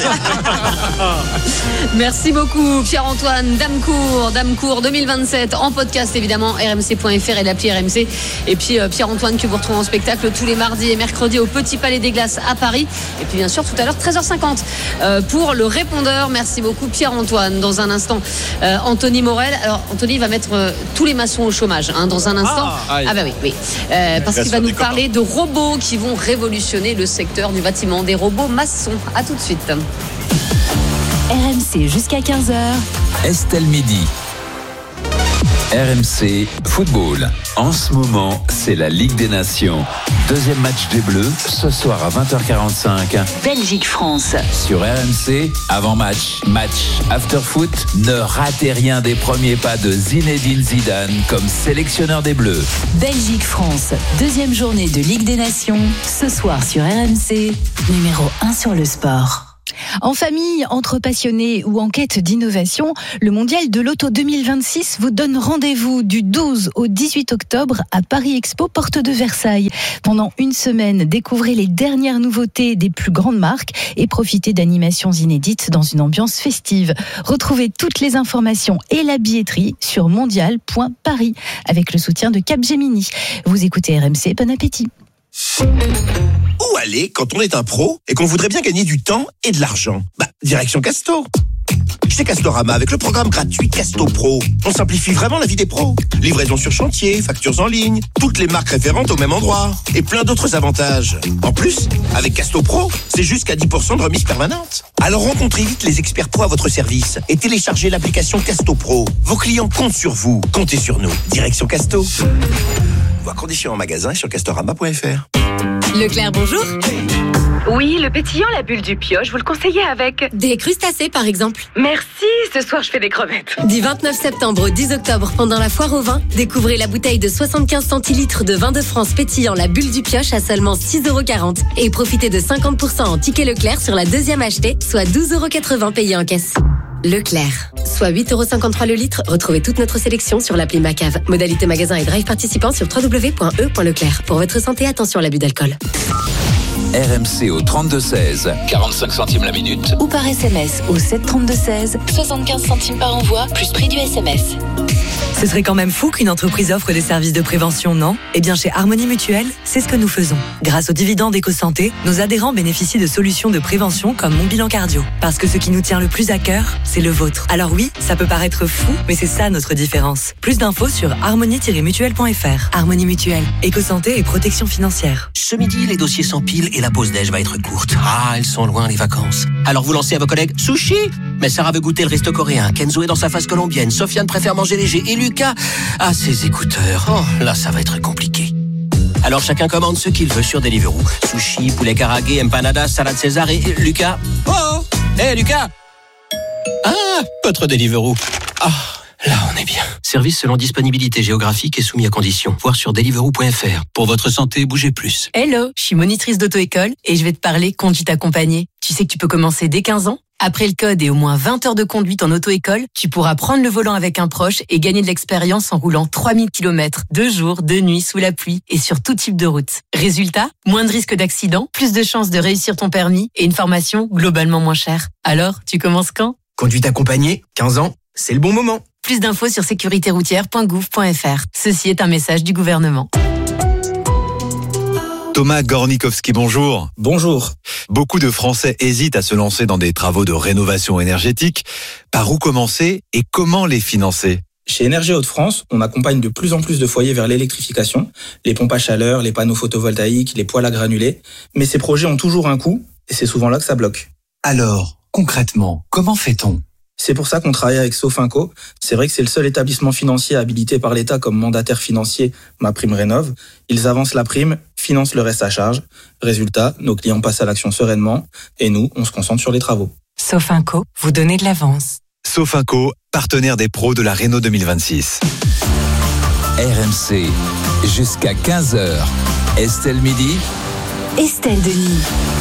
Merci beaucoup Pierre-Antoine Damecourt 2027 en podcast évidemment rmc.fr et l'appli RMC. Et puis Pierre-Antoine que vous retrouvez en spectacle tous les mardis et mercredis au Petit Palais des Glaces à Paris. Et puis bien sûr tout à l'heure 13h50 pour le répondeur. Merci beaucoup Pierre-Antoine. Dans un instant Anthony Morel. Alors Anthony va mettre tous les maçons au chômage dans un instant. Ah bah oui. Parce qu'il va nous parler de robots qui vont révolutionner le secteur du bâtiment, des robots maçons. À tout de suite. RMC jusqu'à 15h. Estelle Midi. RMC Football. En ce moment, c'est la Ligue des Nations. Deuxième match des Bleus, ce soir à 20h45. Belgique-France. Sur RMC, avant-match, after-foot. Ne ratez rien des premiers pas de Zinedine Zidane comme sélectionneur des Bleus. Belgique-France. Deuxième journée de Ligue des Nations. Ce soir sur RMC. Numéro 1 sur le sport. En famille, entre passionnés ou en quête d'innovation, le Mondial de l'Auto 2026 vous donne rendez-vous du 12 au 18 octobre à Paris Expo, porte de Versailles. Pendant une semaine, découvrez les dernières nouveautés des plus grandes marques et profitez d'animations inédites dans une ambiance festive. Retrouvez toutes les informations et la billetterie sur mondial.paris avec le soutien de Capgemini. Vous écoutez RMC, bon appétit. Où aller quand on est un pro et qu'on voudrait bien gagner du temps et de l'argent? Direction Casto. Chez Castorama, avec le programme gratuit Casto Pro, on simplifie vraiment la vie des pros. Livraison sur chantier, factures en ligne, toutes les marques référentes au même endroit et plein d'autres avantages. En plus, avec Casto Pro, c'est jusqu'à 10% de remise permanente. Alors rencontrez vite les experts pro à votre service et téléchargez l'application Casto Pro. Vos clients comptent sur vous, comptez sur nous. Direction Casto. Voir conditions en magasin et sur castorama.fr. Leclerc, bonjour. Oui, le pétillant, la bulle du pioche, vous le conseillez avec Des crustacés, par exemple. Merci, ce soir je fais des crevettes. Du 29 septembre au 10 octobre, pendant la foire au vin, découvrez la bouteille de 75 centilitres de vin de France pétillant, la bulle du pioche à seulement 6,40 € et profitez de 50% en ticket Leclerc sur la deuxième achetée, soit 12,80 € payés en caisse. Leclerc, soit 8,53 € le litre. Retrouvez toute notre sélection sur l'appli Macave. Modalité magasin et drive participant sur www.e.leclerc. Pour votre santé, attention à l'abus d'alcool. RMC au 32-16, 45 centimes la minute. Ou par SMS au 732-16, 75 centimes par envoi, plus prix du SMS. Ce serait quand même fou qu'une entreprise offre des services de prévention, non? Eh bien, chez Harmonie Mutuelle, c'est ce que nous faisons. Grâce aux dividendes EcoSanté, nos adhérents bénéficient de solutions de prévention comme Mon Bilan Cardio. Parce que ce qui nous tient le plus à cœur, c'est le vôtre. Alors oui, ça peut paraître fou, mais c'est ça notre différence. Plus d'infos sur harmonie-mutuelle.fr. Harmonie Mutuelle, EcoSanté et protection financière. Ce midi, les dossiers s'empilent et la pause déj va être courte. Ah, elles sont loin les vacances. Alors vous lancez à vos collègues sushi. Mais Sarah veut goûter le resto coréen. Kenzo est dans sa phase colombienne. Sofiane préfère manger léger. Et Lucas a ses écouteurs. Oh, là, ça va être compliqué. Alors chacun commande ce qu'il veut sur Deliveroo. Sushi, poulet karagué, empanadas, salade César et Lucas. Oh, hé Lucas. Ah, votre Deliveroo. Ah, là on est bien. Service selon disponibilité géographique et soumis à conditions. Voir sur deliveroo.fr. Pour votre santé, bougez plus. Hello, je suis monitrice d'auto-école et je vais te parler conduite accompagnée. Tu sais que tu peux commencer dès 15 ans. Après le code et au moins 20 heures de conduite en auto-école, tu pourras prendre le volant avec un proche et gagner de l'expérience en roulant 3000 km, 2 jours, 2 nuits, sous la pluie et sur tout type de route. Résultat, moins de risques d'accident, plus de chances de réussir ton permis et une formation globalement moins chère. Alors, tu commences quand? Conduite accompagnée, 15 ans, c'est le bon moment. Plus d'infos sur sécuritéroutière.gouv.fr. Ceci est un message du gouvernement. Thomas Gornikowski, bonjour. Bonjour. Beaucoup de Français hésitent à se lancer dans des travaux de rénovation énergétique. Par où commencer et comment les financer ? Chez Énergie Hauts-de-France, on accompagne de plus en plus de foyers vers l'électrification, les pompes à chaleur, les panneaux photovoltaïques, les poêles à granulés. Mais ces projets ont toujours un coût et c'est souvent là que ça bloque. Alors, concrètement, comment fait-on ? C'est pour ça qu'on travaille avec Sofinco. C'est vrai que c'est le seul établissement financier habilité par l'État comme mandataire financier MaPrimeRénov'. Ils avancent la prime, financent le reste à charge. Résultat, nos clients passent à l'action sereinement et nous, on se concentre sur les travaux. Sofinco, vous donnez de l'avance. Sofinco, partenaire des pros de la Renault 2026. RMC, jusqu'à 15h. Estelle Midi. Estelle Denis.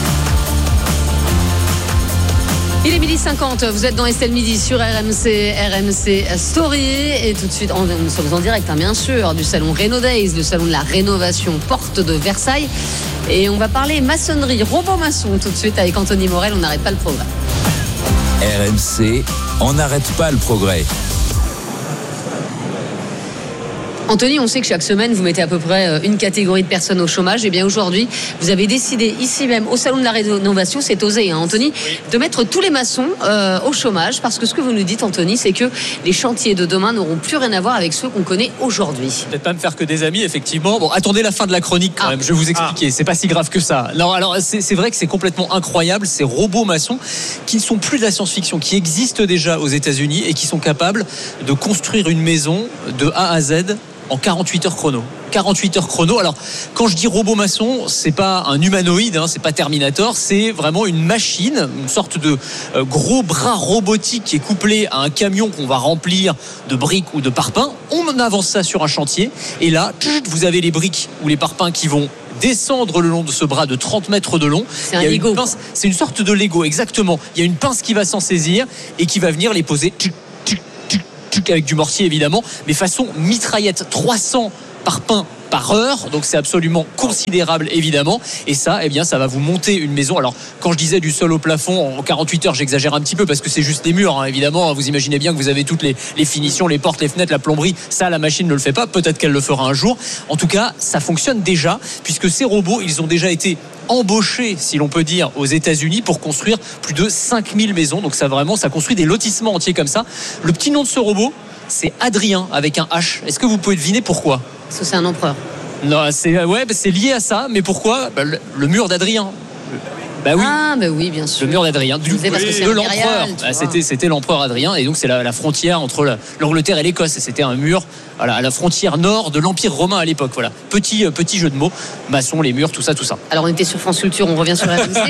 Il est 12h50, vous êtes dans Estelle Midi sur RMC Story et tout de suite, nous sommes en direct, bien sûr, du salon Renault Days, le salon de la rénovation porte de Versailles. Et on va parler maçonnerie, robot maçon tout de suite avec Anthony Morel. On n'arrête pas le progrès. RMC, on n'arrête pas le progrès. Anthony, on sait que chaque semaine, vous mettez à peu près une catégorie de personnes au chômage. Et bien aujourd'hui, vous avez décidé ici même au Salon de la Rénovation, c'est osé, hein, Anthony, de mettre tous les maçons au chômage. Parce que ce que vous nous dites, Anthony, c'est que les chantiers de demain n'auront plus rien à voir avec ceux qu'on connaît aujourd'hui. Peut-être pas me faire que des amis, effectivement. Bon, attendez la fin de la chronique quand même, je vais vous expliquer. C'est pas si grave que ça. Non, alors c'est vrai que c'est complètement incroyable, ces robots maçons qui ne sont plus de la science-fiction, qui existent déjà aux États-Unis et qui sont capables de construire une maison de A à Z en 48 heures chrono. 48 heures chrono. Alors, quand je dis robot maçon, c'est pas un humanoïde, c'est pas Terminator, c'est vraiment une machine, une sorte de gros bras robotique qui est couplé à un camion qu'on va remplir de briques ou de parpaings. On avance ça sur un chantier et là, vous avez les briques ou les parpaings qui vont descendre le long de ce bras de 30 mètres de long. C'est un Lego. C'est une sorte de Lego, exactement. Il y a une pince qui va s'en saisir et qui va venir les poser avec du mortier évidemment, mais façon mitraillette, 300 parpaings par heure, donc c'est absolument considérable évidemment, et ça, eh bien, ça va vous monter une maison. Alors, quand je disais du sol au plafond en 48 heures, j'exagère un petit peu parce que c'est juste les murs, évidemment, vous imaginez bien que vous avez toutes les finitions, les portes, les fenêtres, la plomberie, ça la machine ne le fait pas, peut-être qu'elle le fera un jour. En tout cas, ça fonctionne déjà, puisque ces robots, ils ont déjà été embauchés, si l'on peut dire, aux États-Unis pour construire plus de 5000 maisons, donc ça construit des lotissements entiers comme ça. Le petit nom de ce robot, c'est Adrien avec un H. Est-ce que vous pouvez deviner pourquoi ? Parce que c'est un empereur. Non, c'est lié à ça, mais pourquoi ? Le mur d'Adrien. Oui. Ah, oui, bien sûr. Le mur d'Adrien, de l'empereur. C'était l'empereur Adrien, et donc c'est la frontière entre l'Angleterre et l'Écosse. Et c'était un mur à la frontière nord de l'Empire romain à l'époque. Voilà. Petit jeu de mots. Maçon, les murs, tout ça. Alors on était sur France Culture, on revient sur RMC.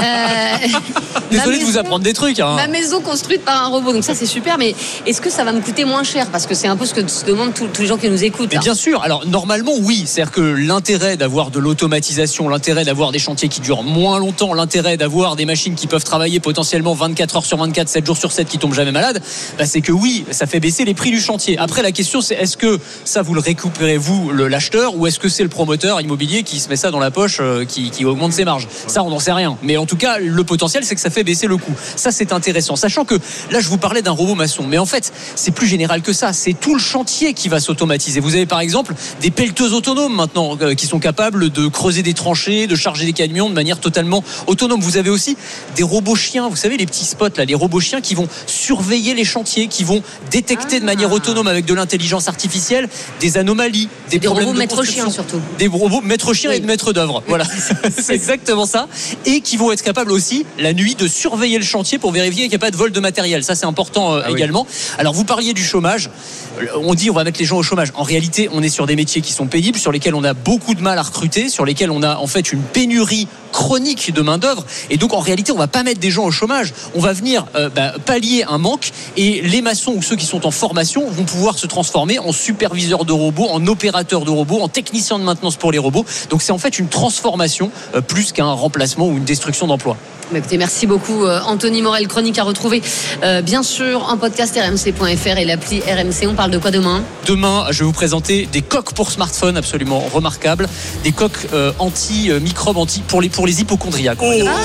Désolé de vous apprendre des trucs. Ma maison construite par un robot, donc ça c'est super. Mais est-ce que ça va me coûter moins cher ? Parce que c'est un peu ce que se demandent tous les gens qui nous écoutent. Mais bien sûr. Alors normalement oui, c'est-à-dire que l'intérêt d'avoir de l'automatisation, l'intérêt d'avoir des chantiers qui durent moins longtemps, l'intérêt d'avoir des machines qui peuvent travailler potentiellement 24 heures sur 24, 7 jours sur 7, qui tombent jamais malades, c'est que oui, ça fait baisser les prix du chantier. Après, la question c'est, est-ce que ça vous le récupérez vous, l'acheteur, ou est-ce que c'est le promoteur immobilier qui se met ça dans la poche, qui augmente ses marges ? Ça, on n'en sait rien. Mais en tout cas, le potentiel, c'est que ça fait baisser le coût. Ça, c'est intéressant. Sachant que là, je vous parlais d'un robot maçon, mais en fait, c'est plus général que ça. C'est tout le chantier qui va s'automatiser. Vous avez par exemple des pelleteuses autonomes maintenant qui sont capables de creuser des tranchées, de charger des camions de manière totalement autonome. Vous avez aussi des robots chiens, vous savez, les petits spots là, les robots chiens qui vont surveiller les chantiers, qui vont détecter de manière autonome avec de l'intelligence artificielle des anomalies, des problèmes robots de maître chien surtout. Des robots maître chien et de maître d'œuvre. Voilà, c'est exactement ça. Et qui vont être capables aussi la nuit de surveiller le chantier pour vérifier qu'il n'y a pas de vol de matériel. Ça, c'est important également. Alors, vous parliez du chômage. On dit on va mettre les gens au chômage. En réalité, on est sur des métiers qui sont pénibles, sur lesquels on a beaucoup de mal à recruter, sur lesquels on a en fait une pénurie chronique de main d'œuvre, et donc en réalité on va pas mettre des gens au chômage, on va venir pallier un manque, et les maçons ou ceux qui sont en formation vont pouvoir se transformer en superviseurs de robots, en opérateurs de robots, en techniciens de maintenance pour les robots. Donc c'est en fait une transformation plus qu'un remplacement ou une destruction d'emplois. Écoutez, merci beaucoup Anthony Morel. Chronique à retrouver bien sûr en podcast rmc.fr et l'appli RMC. On parle de quoi demain ? Demain, je vais vous présenter des coques pour smartphone absolument remarquables, des coques anti-microbes, pour les hypochondriaques.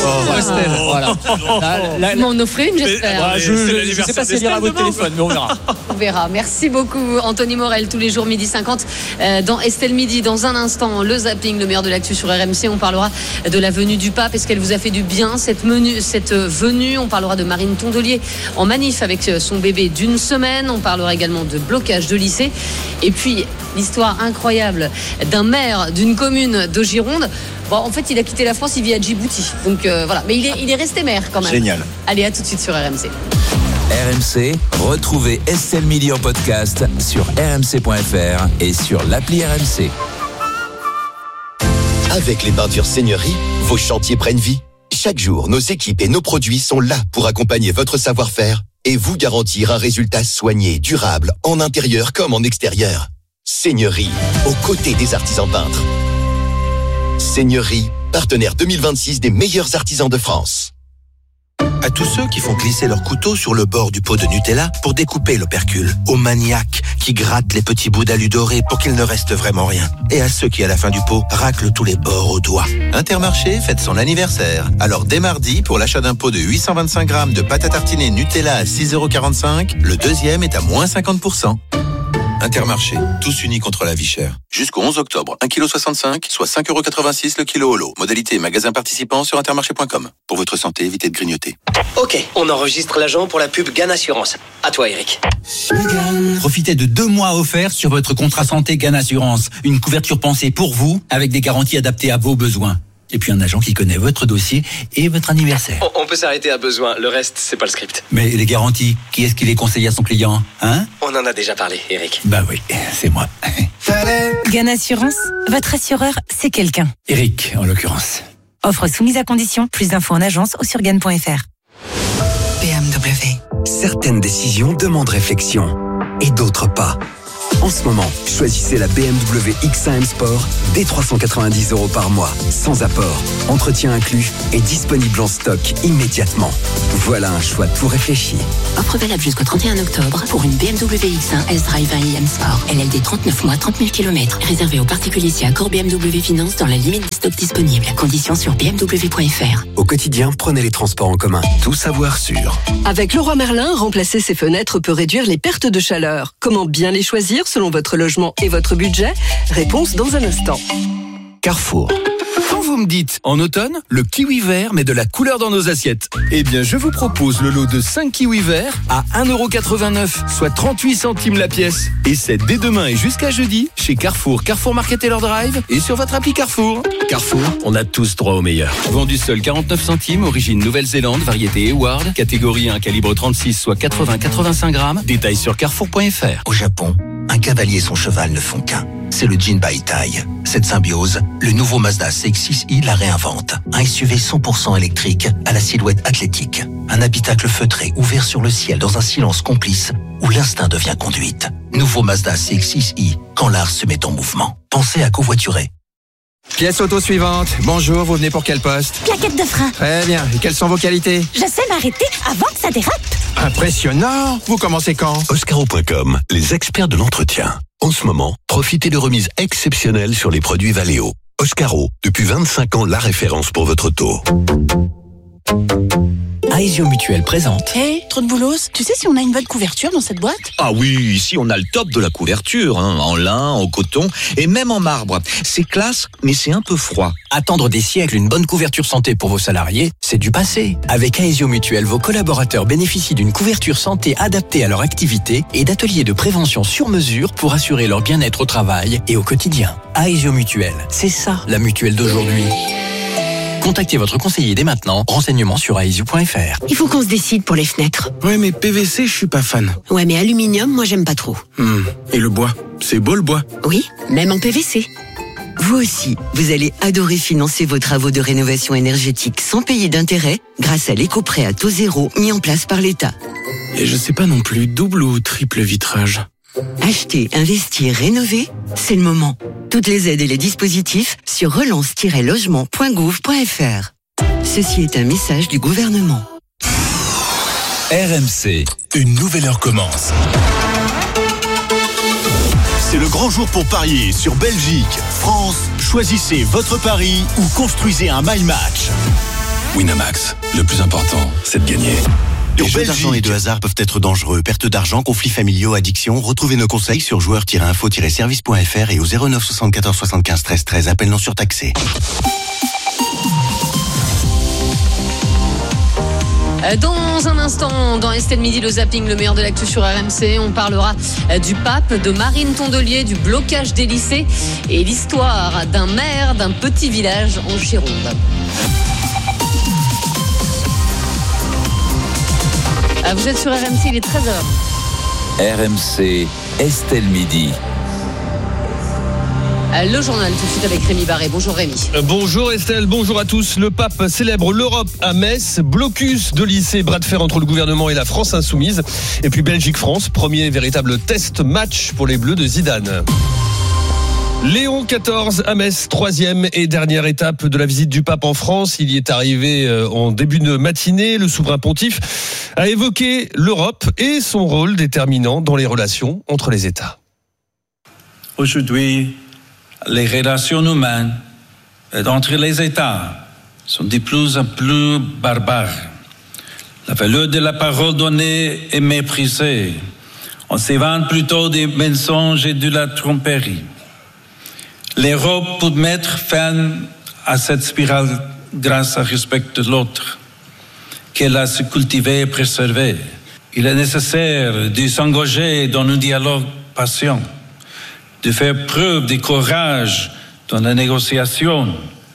Voilà. Vous m'en offrez une, j'espère. Je ne sais pas si elle ira à votre téléphone, mais on verra. On verra. Merci beaucoup Anthony Morel, tous les jours 12h50 dans Estelle Midi. Dans un instant, le zapping, le meilleur de l'actu sur RMC. On parlera de la venue du pape. Est-ce qu'elle vous a fait du bien cette venue? On parlera de Marine Tondelier en manif avec son bébé d'une semaine. On parlera également de blocage de lycée. Et puis, l'histoire incroyable d'un maire d'une commune de Gironde. Bon, en fait, il a quitté la France, il vit à Djibouti. Donc voilà, mais il est resté maire quand même. Génial. Allez, à tout de suite sur RMC. RMC, retrouvez Estelle Midi en podcast sur rmc.fr et sur l'appli RMC. Avec les peintures Seigneurie, vos chantiers prennent vie. Chaque jour, nos équipes et nos produits sont là pour accompagner votre savoir-faire et vous garantir un résultat soigné, durable, en intérieur comme en extérieur. Seigneurie, aux côtés des artisans peintres. Seigneurie, partenaire 2026 des meilleurs artisans de France. À tous ceux qui font glisser leur couteau sur le bord du pot de Nutella pour découper l'opercule. Aux maniaques qui grattent les petits bouts d'alu doré pour qu'il ne reste vraiment rien. Et à ceux qui, à la fin du pot, raclent tous les bords au doigt. Intermarché fête son anniversaire. Alors dès mardi, pour l'achat d'un pot de 825 grammes de pâte à tartiner Nutella à 6,45 €, le deuxième est à moins 50%. Intermarché, tous unis contre la vie chère. Jusqu'au 11 octobre, 1,65 kg, soit 5,86 € le kilo holo. Modalité magasin participant sur intermarché.com. Pour votre santé, évitez de grignoter. Ok, on enregistre l'agent pour la pub GAN Assurance. À toi, Eric. Profitez de 2 mois offerts sur votre contrat santé GAN Assurance. Une couverture pensée pour vous, avec des garanties adaptées à vos besoins. Et puis un agent qui connaît votre dossier et votre anniversaire. On peut s'arrêter à besoin, le reste, c'est pas le script. Mais les garanties, qui est-ce qui les conseille à son client, hein? On en a déjà parlé, Eric. Bah oui, c'est moi. GAN Assurance, votre assureur, c'est quelqu'un. Eric, en l'occurrence. Offre soumise à condition, plus d'infos en agence ou sur GAN.fr. BMW. Certaines décisions demandent réflexion et d'autres pas. En ce moment, choisissez la BMW X1 M Sport dès 390 € par mois, sans apport, entretien inclus et disponible en stock immédiatement. Voilà un choix tout réfléchi. Offre valable jusqu'au 31 octobre pour une BMW X1 S-Drive 1 IM Sport. LLD 39 mois, 30 000 km. Réservé aux particuliers si accord BMW Finance dans la limite des stocks disponibles. Conditions sur bmw.fr. Au quotidien, prenez les transports en commun. Tout savoir sûr. Avec Leroy Merlin, remplacer ses fenêtres peut réduire les pertes de chaleur. Comment bien les choisir selon votre logement et votre budget? Réponse dans un instant. Carrefour. Quand vous me dites, en automne, le kiwi vert met de la couleur dans nos assiettes. Eh bien, je vous propose le lot de 5 kiwis verts à 1,89 €, soit 38 centimes la pièce. Et c'est dès demain et jusqu'à jeudi, chez Carrefour, Carrefour Market Taylor Drive et sur votre appli Carrefour. Carrefour, on a tous droit au meilleur. Vendu seul 49 centimes, origine Nouvelle-Zélande, variété Eward, catégorie 1, calibre 36, soit 80-85 grammes. Détails sur carrefour.fr. Au Japon, un cavalier et son cheval ne font qu'un. C'est le Jinbai Tai. Cette symbiose, le nouveau Mazda CX-6i la réinvente. Un SUV 100% électrique à la silhouette athlétique. Un habitacle feutré ouvert sur le ciel dans un silence complice où l'instinct devient conduite. Nouveau Mazda CX-6i, quand l'art se met en mouvement. Pensez à covoiturer. Pièce auto suivante. Bonjour, vous venez pour quel poste? Plaquette de frein. Très bien. Et quelles sont vos qualités? Je sais m'arrêter avant que ça dérape. Impressionnant. Vous commencez quand? Oscaro.com, les experts de l'entretien. En ce moment, profitez de remises exceptionnelles sur les produits Valeo. Oscaro, depuis 25 ans, la référence pour votre auto. Aesio Mutuel présente. Hé, trop de boulos. Tu sais si on a une bonne couverture dans cette boîte? Ah oui, ici on a le top de la couverture, en lin, en coton et même en marbre. C'est classe, mais c'est un peu froid. Attendre des siècles une bonne couverture santé pour vos salariés, c'est du passé. Avec Aesio Mutuel, vos collaborateurs bénéficient d'une couverture santé adaptée à leur activité et d'ateliers de prévention sur mesure pour assurer leur bien-être au travail et au quotidien. Aesio Mutuel, c'est ça la mutuelle d'aujourd'hui. Contactez votre conseiller dès maintenant. Renseignements sur aesio.fr. Il faut qu'on se décide pour les fenêtres. Ouais, mais PVC, je suis pas fan. Ouais, mais aluminium, moi j'aime pas trop. Et le bois? C'est beau le bois? Oui, même en PVC. Vous aussi, vous allez adorer financer vos travaux de rénovation énergétique sans payer d'intérêt grâce à l'éco-prêt à taux zéro mis en place par l'État. Et je sais pas non plus, double ou triple vitrage? Acheter, investir, rénover, c'est le moment. Toutes les aides et les dispositifs sur relance-logement.gouv.fr. Ceci est un message du gouvernement. RMC, une nouvelle heure commence. C'est le grand jour pour parier sur Belgique, France. Choisissez votre pari ou construisez un My Match. Winamax, le plus important, c'est de gagner. Les jeux d'argent et de hasard peuvent être dangereux. Perte d'argent, conflits familiaux, addiction. Retrouvez nos conseils sur joueurs-info-service.fr et au 09 74 75 13 13. Appel non surtaxé. Dans un instant, dans Estelle Midi, le zapping, le meilleur de l'actu sur RMC, on parlera du pape, de Marine Tondelier, du blocage des lycées et l'histoire d'un maire d'un petit village en Gironde. Vous êtes sur RMC, il est 13h. RMC, Estelle Midi. Le journal tout de suite avec Rémi Barré. Bonjour Rémi. Bonjour Estelle, bonjour à tous. Le pape célèbre l'Europe à Metz. Blocus de lycée, bras de fer entre le gouvernement et la France insoumise. Et puis Belgique-France, premier véritable test match pour les Bleus de Zidane. Léon XIV à Metz, 3e et dernière étape de la visite du pape en France. Il y est arrivé en début de matinée. Le souverain pontife a évoqué l'Europe et son rôle déterminant dans les relations entre les États. Aujourd'hui, les relations humaines entre les États sont de plus en plus barbares. La valeur de la parole donnée est méprisée. On s'évente plutôt des mensonges et de la tromperie. L'Europe peut mettre fin à cette spirale grâce au respect de l'autre, qu'elle a su cultiver et préserver. Il est nécessaire de s'engager dans un dialogue patient, de faire preuve de courage dans la négociation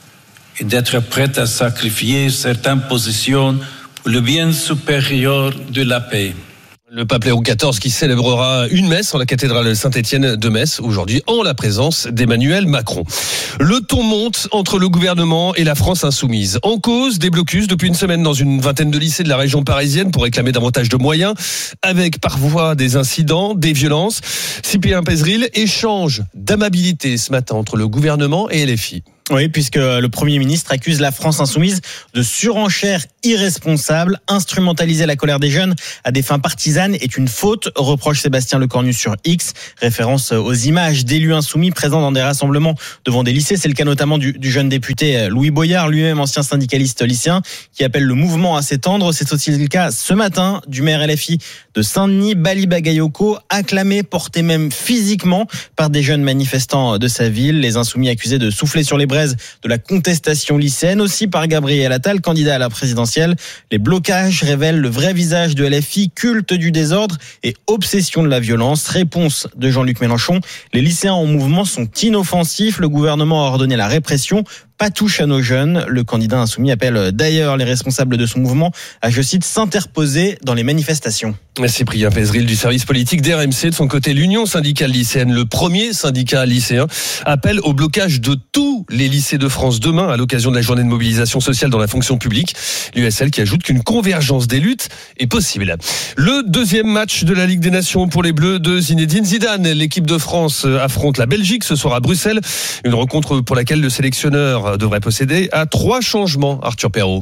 et d'être prêt à sacrifier certaines positions pour le bien supérieur de la paix. Le pape Léon XIV qui célébrera une messe en la cathédrale Saint-Étienne de Metz aujourd'hui en la présence d'Emmanuel Macron. Le ton monte entre le gouvernement et la France insoumise. En cause, des blocus depuis une semaine dans une vingtaine de lycées de la région parisienne pour réclamer davantage de moyens, avec parfois des incidents, des violences. Cyprien Pézeril, échange d'amabilité ce matin entre le gouvernement et LFI. Oui, puisque le Premier ministre accuse la France insoumise de surenchère irresponsable. Instrumentaliser la colère des jeunes à des fins partisanes est une faute, reproche Sébastien Lecornu sur X. Référence aux images d'élus insoumis présents dans des rassemblements devant des lycées. C'est le cas notamment du jeune député Louis Boyard, lui-même ancien syndicaliste lycéen, qui appelle le mouvement à s'étendre. C'est aussi le cas ce matin du maire LFI de Saint-Denis, Bali Bagayoko, acclamé, porté même physiquement par des jeunes manifestants de sa ville. Les insoumis accusés de souffler sur les de la contestation lycéenne, aussi par Gabriel Attal, candidat à la présidentielle. Les blocages révèlent le vrai visage de LFI, culte du désordre et obsession de la violence. Réponse de Jean-Luc Mélenchon: les lycéens en mouvement sont inoffensifs, le gouvernement a ordonné la répression. Pas touche à nos jeunes. Le candidat insoumis appelle d'ailleurs les responsables de son mouvement à, je cite, s'interposer dans les manifestations. Cyprien Pézeril du service politique d'RMC. De son côté, l'Union syndicale lycéenne, le premier syndicat lycéen, appelle au blocage de tous les lycées de France demain à l'occasion de la journée de mobilisation sociale dans la fonction publique. L'USL qui ajoute qu'une convergence des luttes est possible. Le deuxième match de la Ligue des Nations pour les Bleus de Zinedine Zidane. L'équipe de France affronte la Belgique ce soir à Bruxelles. Une rencontre pour laquelle le sélectionneur devrait procéder à 3 changements, Arthur Perrault.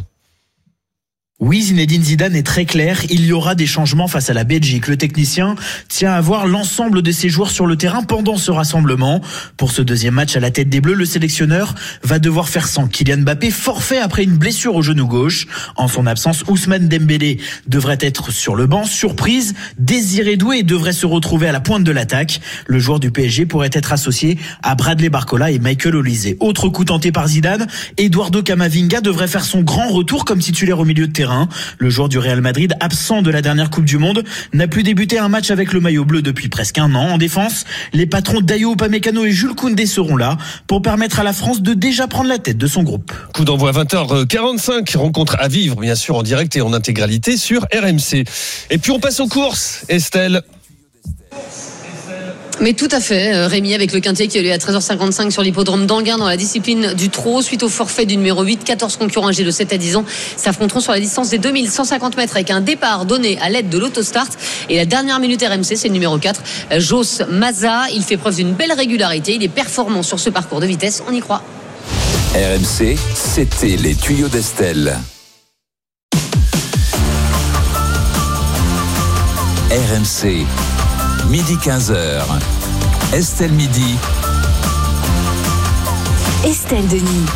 Oui, Zinedine Zidane est très clair, il y aura des changements face à la Belgique. Le technicien tient à voir l'ensemble de ses joueurs sur le terrain pendant ce rassemblement. Pour ce deuxième match à la tête des Bleus, le sélectionneur va devoir faire sans Kylian Mbappé, forfait après une blessure au genou gauche. En son absence, Ousmane Dembélé devrait être sur le banc. Surprise, Désiré Doué devrait se retrouver à la pointe de l'attaque. Le joueur du PSG pourrait être associé à Bradley Barcola et Michael Olise. Autre coup tenté par Zidane, Eduardo Camavinga devrait faire son grand retour comme titulaire au milieu de terrain. Le joueur du Real Madrid, absent de la dernière Coupe du Monde, n'a plus débuté un match avec le maillot bleu depuis presque un an. En défense, les patrons Dayo Upamecano et Jules Koundé seront là pour permettre à la France de déjà prendre la tête de son groupe. Coup d'envoi 20h45, rencontre à vivre bien sûr en direct et en intégralité sur RMC. Et puis on passe aux courses, Estelle. Mais tout à fait, Rémi, avec le quintet qui a lieu à 13h55 sur l'hippodrome d'Anguin dans la discipline du trot. Suite au forfait du numéro 8, 14 concurrents âgés de 7 à 10 ans s'affronteront sur la distance des 2150 mètres avec un départ donné à l'aide de l'autostart. Et la dernière minute RMC, c'est le numéro 4, Jos Maza. Il fait preuve d'une belle régularité, il est performant sur ce parcours de vitesse, on y croit. RMC, c'était les tuyaux d'Estelle. RMC, midi 15h. Estelle midi. Estelle Denis.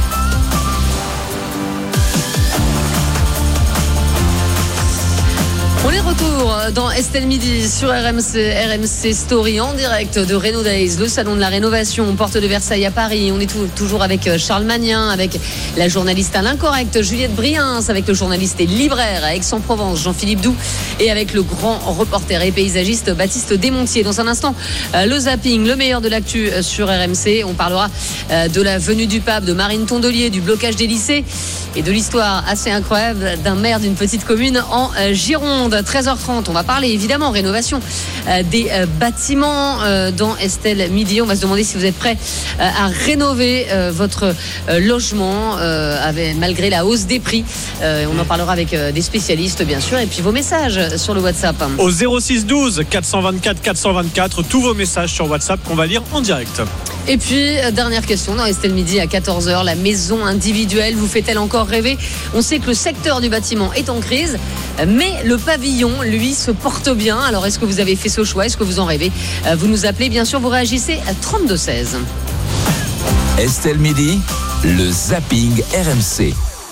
On est retour dans Estelle Midi sur RMC Story en direct de Renault Days, le salon de la rénovation, porte de Versailles à Paris. On est toujours avec Charles Magnien, avec la journaliste à l'Incorrect, Juliette Briens, avec le journaliste et libraire à Aix-en-Provence, Jean-Philippe Doux, et avec le grand reporter et paysagiste Baptiste Desmontiers. Dans un instant, le zapping, le meilleur de l'actu sur RMC. On parlera de la venue du pape, de Marine Tondelier, du blocage des lycées et de l'histoire assez incroyable d'un maire d'une petite commune en Gironde. 13h30, on va parler évidemment rénovation des bâtiments dans Estelle Midi. On va se demander si vous êtes prêts à rénover votre logement malgré la hausse des prix. On en parlera avec des spécialistes bien sûr, et puis vos messages sur le WhatsApp. Au 06 12 424 424, tous vos messages sur WhatsApp qu'on va lire en direct. Et puis, dernière question dans Estelle Midi à 14h, la maison individuelle vous fait-elle encore rêver? On sait que le secteur du bâtiment est en crise, mais le pavillon, lui, se porte bien. Alors, est-ce que vous avez fait ce choix? Est-ce que vous en rêvez? Vous nous appelez, bien sûr, vous réagissez à 32-16. Estelle Midi, le zapping RMC.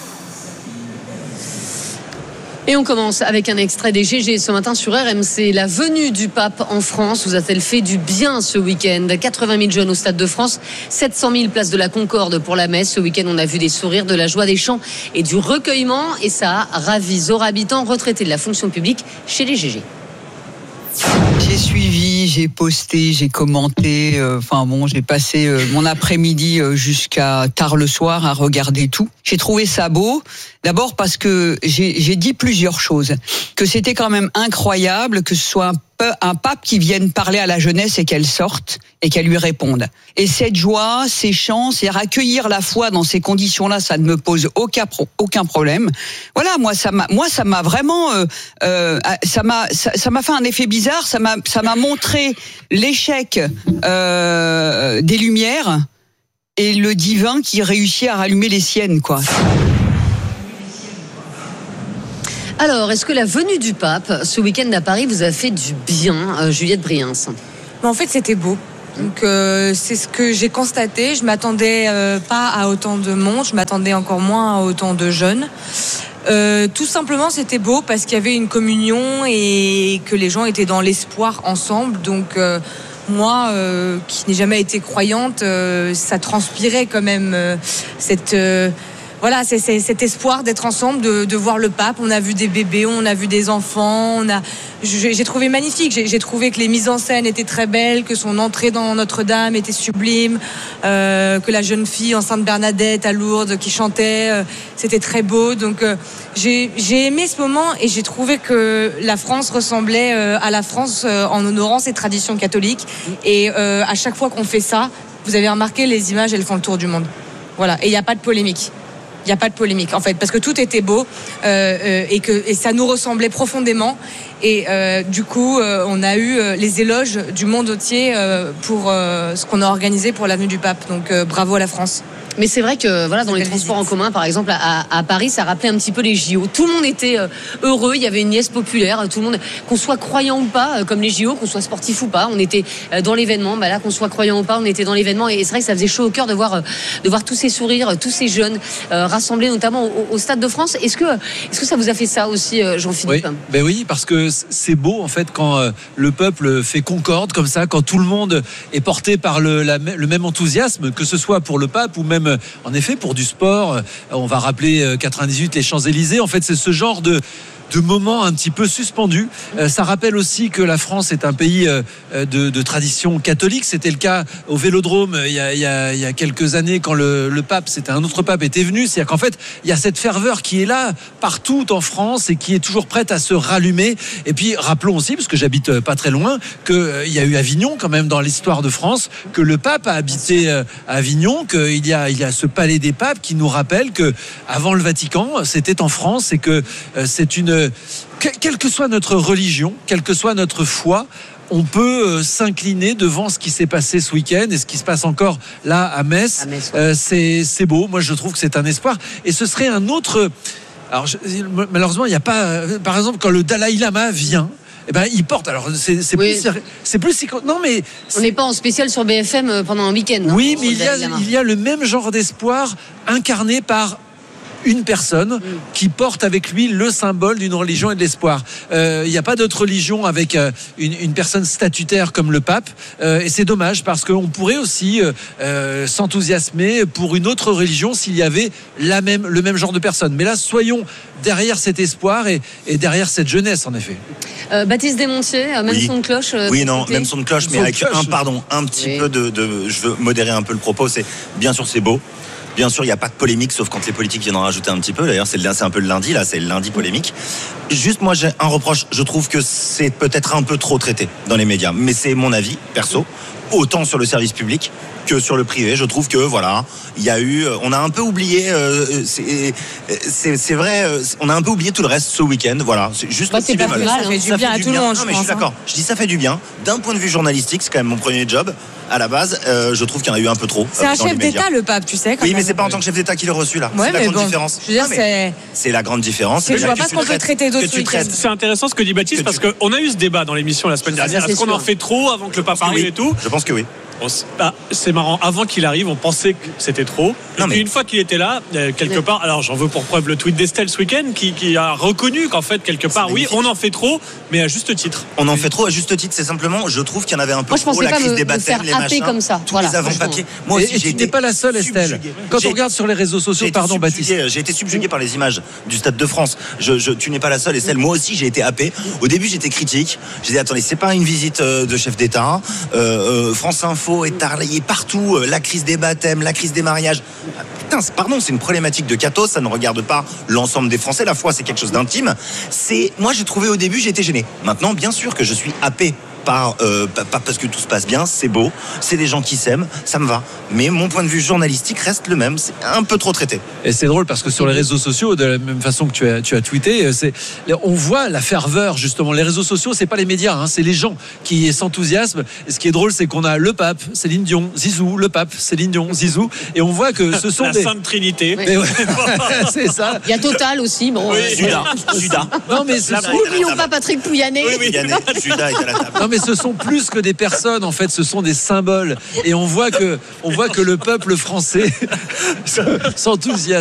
Et on commence avec un extrait des GG ce matin sur RMC. La venue du pape en France vous a-t-elle fait du bien ce week-end? 80 000 jeunes au Stade de France, 700 000 places de la Concorde pour la messe. Ce week-end, on a vu des sourires, de la joie, des chants et du recueillement. Et ça a ravi Zora Habitant, retraitée de la fonction publique chez les GG. J'ai suivi, j'ai posté, j'ai commenté. J'ai passé mon après-midi jusqu'à tard le soir à regarder tout. J'ai trouvé ça beau. D'abord parce que j'ai dit plusieurs choses. Que c'était quand même incroyable que ce soit un pape qui vienne parler à la jeunesse et qu'elle sorte et qu'elle lui réponde. Et cette joie, ces chants, c'est accueillir la foi dans ces conditions-là, ça ne me pose aucun problème. Voilà, moi ça m'a vraiment, ça m'a fait un effet bizarre. Ça m'a montré l'échec des Lumières et le divin qui réussit à rallumer les siennes, quoi. Alors, est-ce que la venue du pape ce week-end à Paris vous a fait du bien, Juliette Briens? En fait, c'était beau. Donc, c'est ce que j'ai constaté. Je m'attendais pas à autant de monde. Je m'attendais encore moins à autant de jeunes. Tout simplement, c'était beau parce qu'il y avait une communion et que les gens étaient dans l'espoir ensemble. Donc, moi, qui n'ai jamais été croyante, ça transpirait quand même c'est cet espoir d'être ensemble, de voir le pape. On a vu des bébés, on a vu des enfants. J'ai trouvé magnifique. J'ai trouvé que les mises en scène étaient très belles, que son entrée dans Notre-Dame était sublime, que la jeune fille en Sainte Bernadette à Lourdes qui chantait, c'était très beau. Donc j'ai aimé ce moment et j'ai trouvé que la France ressemblait à la France en honorant ses traditions catholiques. Et à chaque fois qu'on fait ça, vous avez remarqué, les images, elles font le tour du monde. Voilà. Et il n'y a pas de polémique. Il n'y a pas de polémique en fait, parce que tout était beau et ça nous ressemblait profondément. Et du coup, on a eu les éloges du monde entier pour ce qu'on a organisé pour l'avenue du Pape. Donc bravo à la France. Mais c'est vrai que dans les transports en commun, par exemple à Paris, ça rappelait un petit peu les JO. Tout le monde était heureux, il y avait une liesse populaire, tout le monde, qu'on soit croyant ou pas, comme les JO, qu'on soit sportif ou pas, on était dans l'événement. Là, qu'on soit croyant ou pas, on était dans l'événement. Et c'est vrai que ça faisait chaud au cœur de voir tous ces sourires, tous ces jeunes rassemblés, notamment au Stade de France. Est-ce que ça vous a fait ça aussi, Jean-Philippe? Oui, parce que c'est beau en fait quand le peuple fait concorde comme ça, quand tout le monde est porté par le même enthousiasme, que ce soit pour le pape ou même en effet pour du sport. On va rappeler 98 les Champs-Élysées. En fait, c'est ce genre de moments un petit peu suspendus. Ça rappelle aussi que la France est un pays de tradition catholique. C'était le cas au Vélodrome il y a quelques années quand le pape, c'était un autre pape, était venu. C'est-à-dire qu'en fait, il y a cette ferveur qui est là partout en France et qui est toujours prête à se rallumer. Et puis, rappelons aussi, parce que j'habite pas très loin, qu'il y a eu Avignon quand même dans l'histoire de France, que le pape a habité à Avignon, qu'il y a ce palais des papes qui nous rappelle que avant le Vatican, c'était en France et que c'est quelle que soit notre religion, quelle que soit notre foi, on peut s'incliner devant ce qui s'est passé ce week-end et ce qui se passe encore là à Metz. C'est beau. Moi, je trouve que c'est un espoir. Et ce serait un autre. Alors, malheureusement, il n'y a pas. Par exemple, quand le Dalai Lama vient. Il porte. Alors, c'est plus. Non, mais. On n'est pas en spécial sur BFM pendant un week-end. Oui, mais il y a le même genre d'espoir incarné par une personne qui porte avec lui le symbole d'une religion et de l'espoir. Il n'y a pas d'autre religion avec une personne statutaire comme le pape, et c'est dommage parce qu'on pourrait aussi s'enthousiasmer pour une autre religion s'il y avait le même genre de personne. Mais là, soyons derrière cet espoir et derrière cette jeunesse, en effet. Baptiste Desmontiers, même son de cloche. Même son de cloche, mais avec un petit peu je veux modérer un peu le propos. Bien sûr, c'est beau. Bien sûr, il n'y a pas de polémique, sauf quand les politiques viennent en rajouter un petit peu. D'ailleurs, c'est un peu le lundi, là, c'est le lundi polémique. Juste, moi, j'ai un reproche. Je trouve que c'est peut-être un peu trop traité dans les médias. Mais c'est mon avis, perso. Autant sur le service public, que sur le privé. Je trouve que voilà, il y a eu, on a un peu oublié, c'est vrai, on a un peu oublié tout le reste ce week-end. Voilà, c'est juste un petit bémol. Ça fait du bien à tout le monde. Non, mais je suis d'accord. Je dis ça fait du bien. D'un point de vue journalistique, c'est quand même mon premier job. À la base, je trouve qu'il y en a eu un peu trop. C'est un chef d'État, le pape, tu sais. Oui, mais c'est pas en tant que chef d'État qu'il est reçu là. Ouais, c'est la grande différence. Je veux dire, c'est la grande différence. Je vois pas ce qu'on peut traiter d'autres. C'est intéressant ce que dit Baptiste parce qu'on a eu ce débat dans l'émission la semaine dernière. Est-ce qu'on en fait trop avant que le pape arrive et tout? Je pense que oui. C'est marrant, avant qu'il arrive, on pensait que c'était trop. Et puis une fois qu'il était là, quelque part, alors j'en veux pour preuve le tweet d'Estelle ce week-end qui a reconnu qu'en fait, quelque part, oui, on en fait trop, mais à juste titre. On en fait trop à juste titre, c'est simplement, je trouve qu'il y en avait un peu trop, la crise des baptêmes, les machins, comme ça. tous les avant-papiers. Moi aussi, j'ai été pas la seule, Estelle. Quand on regarde sur les réseaux sociaux, pardon Baptiste. J'ai été subjugué par les images du Stade de France. Tu n'es pas la seule, Estelle. Moi aussi, j'ai été happé. Au début, j'étais critique. J'ai dit, attendez, c'est pas une visite de chef d'État. France Info est relayé partout, la crise des baptêmes, la crise des mariages. Putain, pardon, c'est une problématique de cathos, ça ne regarde pas l'ensemble des Français. La foi, c'est quelque chose d'intime. Moi, j'ai trouvé au début, j'ai été gêné. Maintenant, bien sûr que je suis happé. Pas parce que tout se passe bien, c'est beau, c'est des gens qui s'aiment, ça me va. Mais mon point de vue journalistique reste le même, c'est un peu trop traité. Et c'est drôle parce que sur les réseaux sociaux, de la même façon que tu as tweeté, on voit la ferveur justement. Les réseaux sociaux, c'est pas les médias, c'est les gens qui s'enthousiasment. Et ce qui est drôle, c'est qu'on a le pape, Céline Dion, Zizou, le pape, Céline Dion, Zizou, et on voit que ce sont la Sainte Trinité. Mais ouais, c'est ça. Il y a Total aussi, bon. Judas. Non mais n'oublions pas Patrick Pouyanné. Judas est à la table. Non mais ce sont plus que des personnes, en fait, ce sont des symboles. Et on voit que le peuple français s'enthousiasme.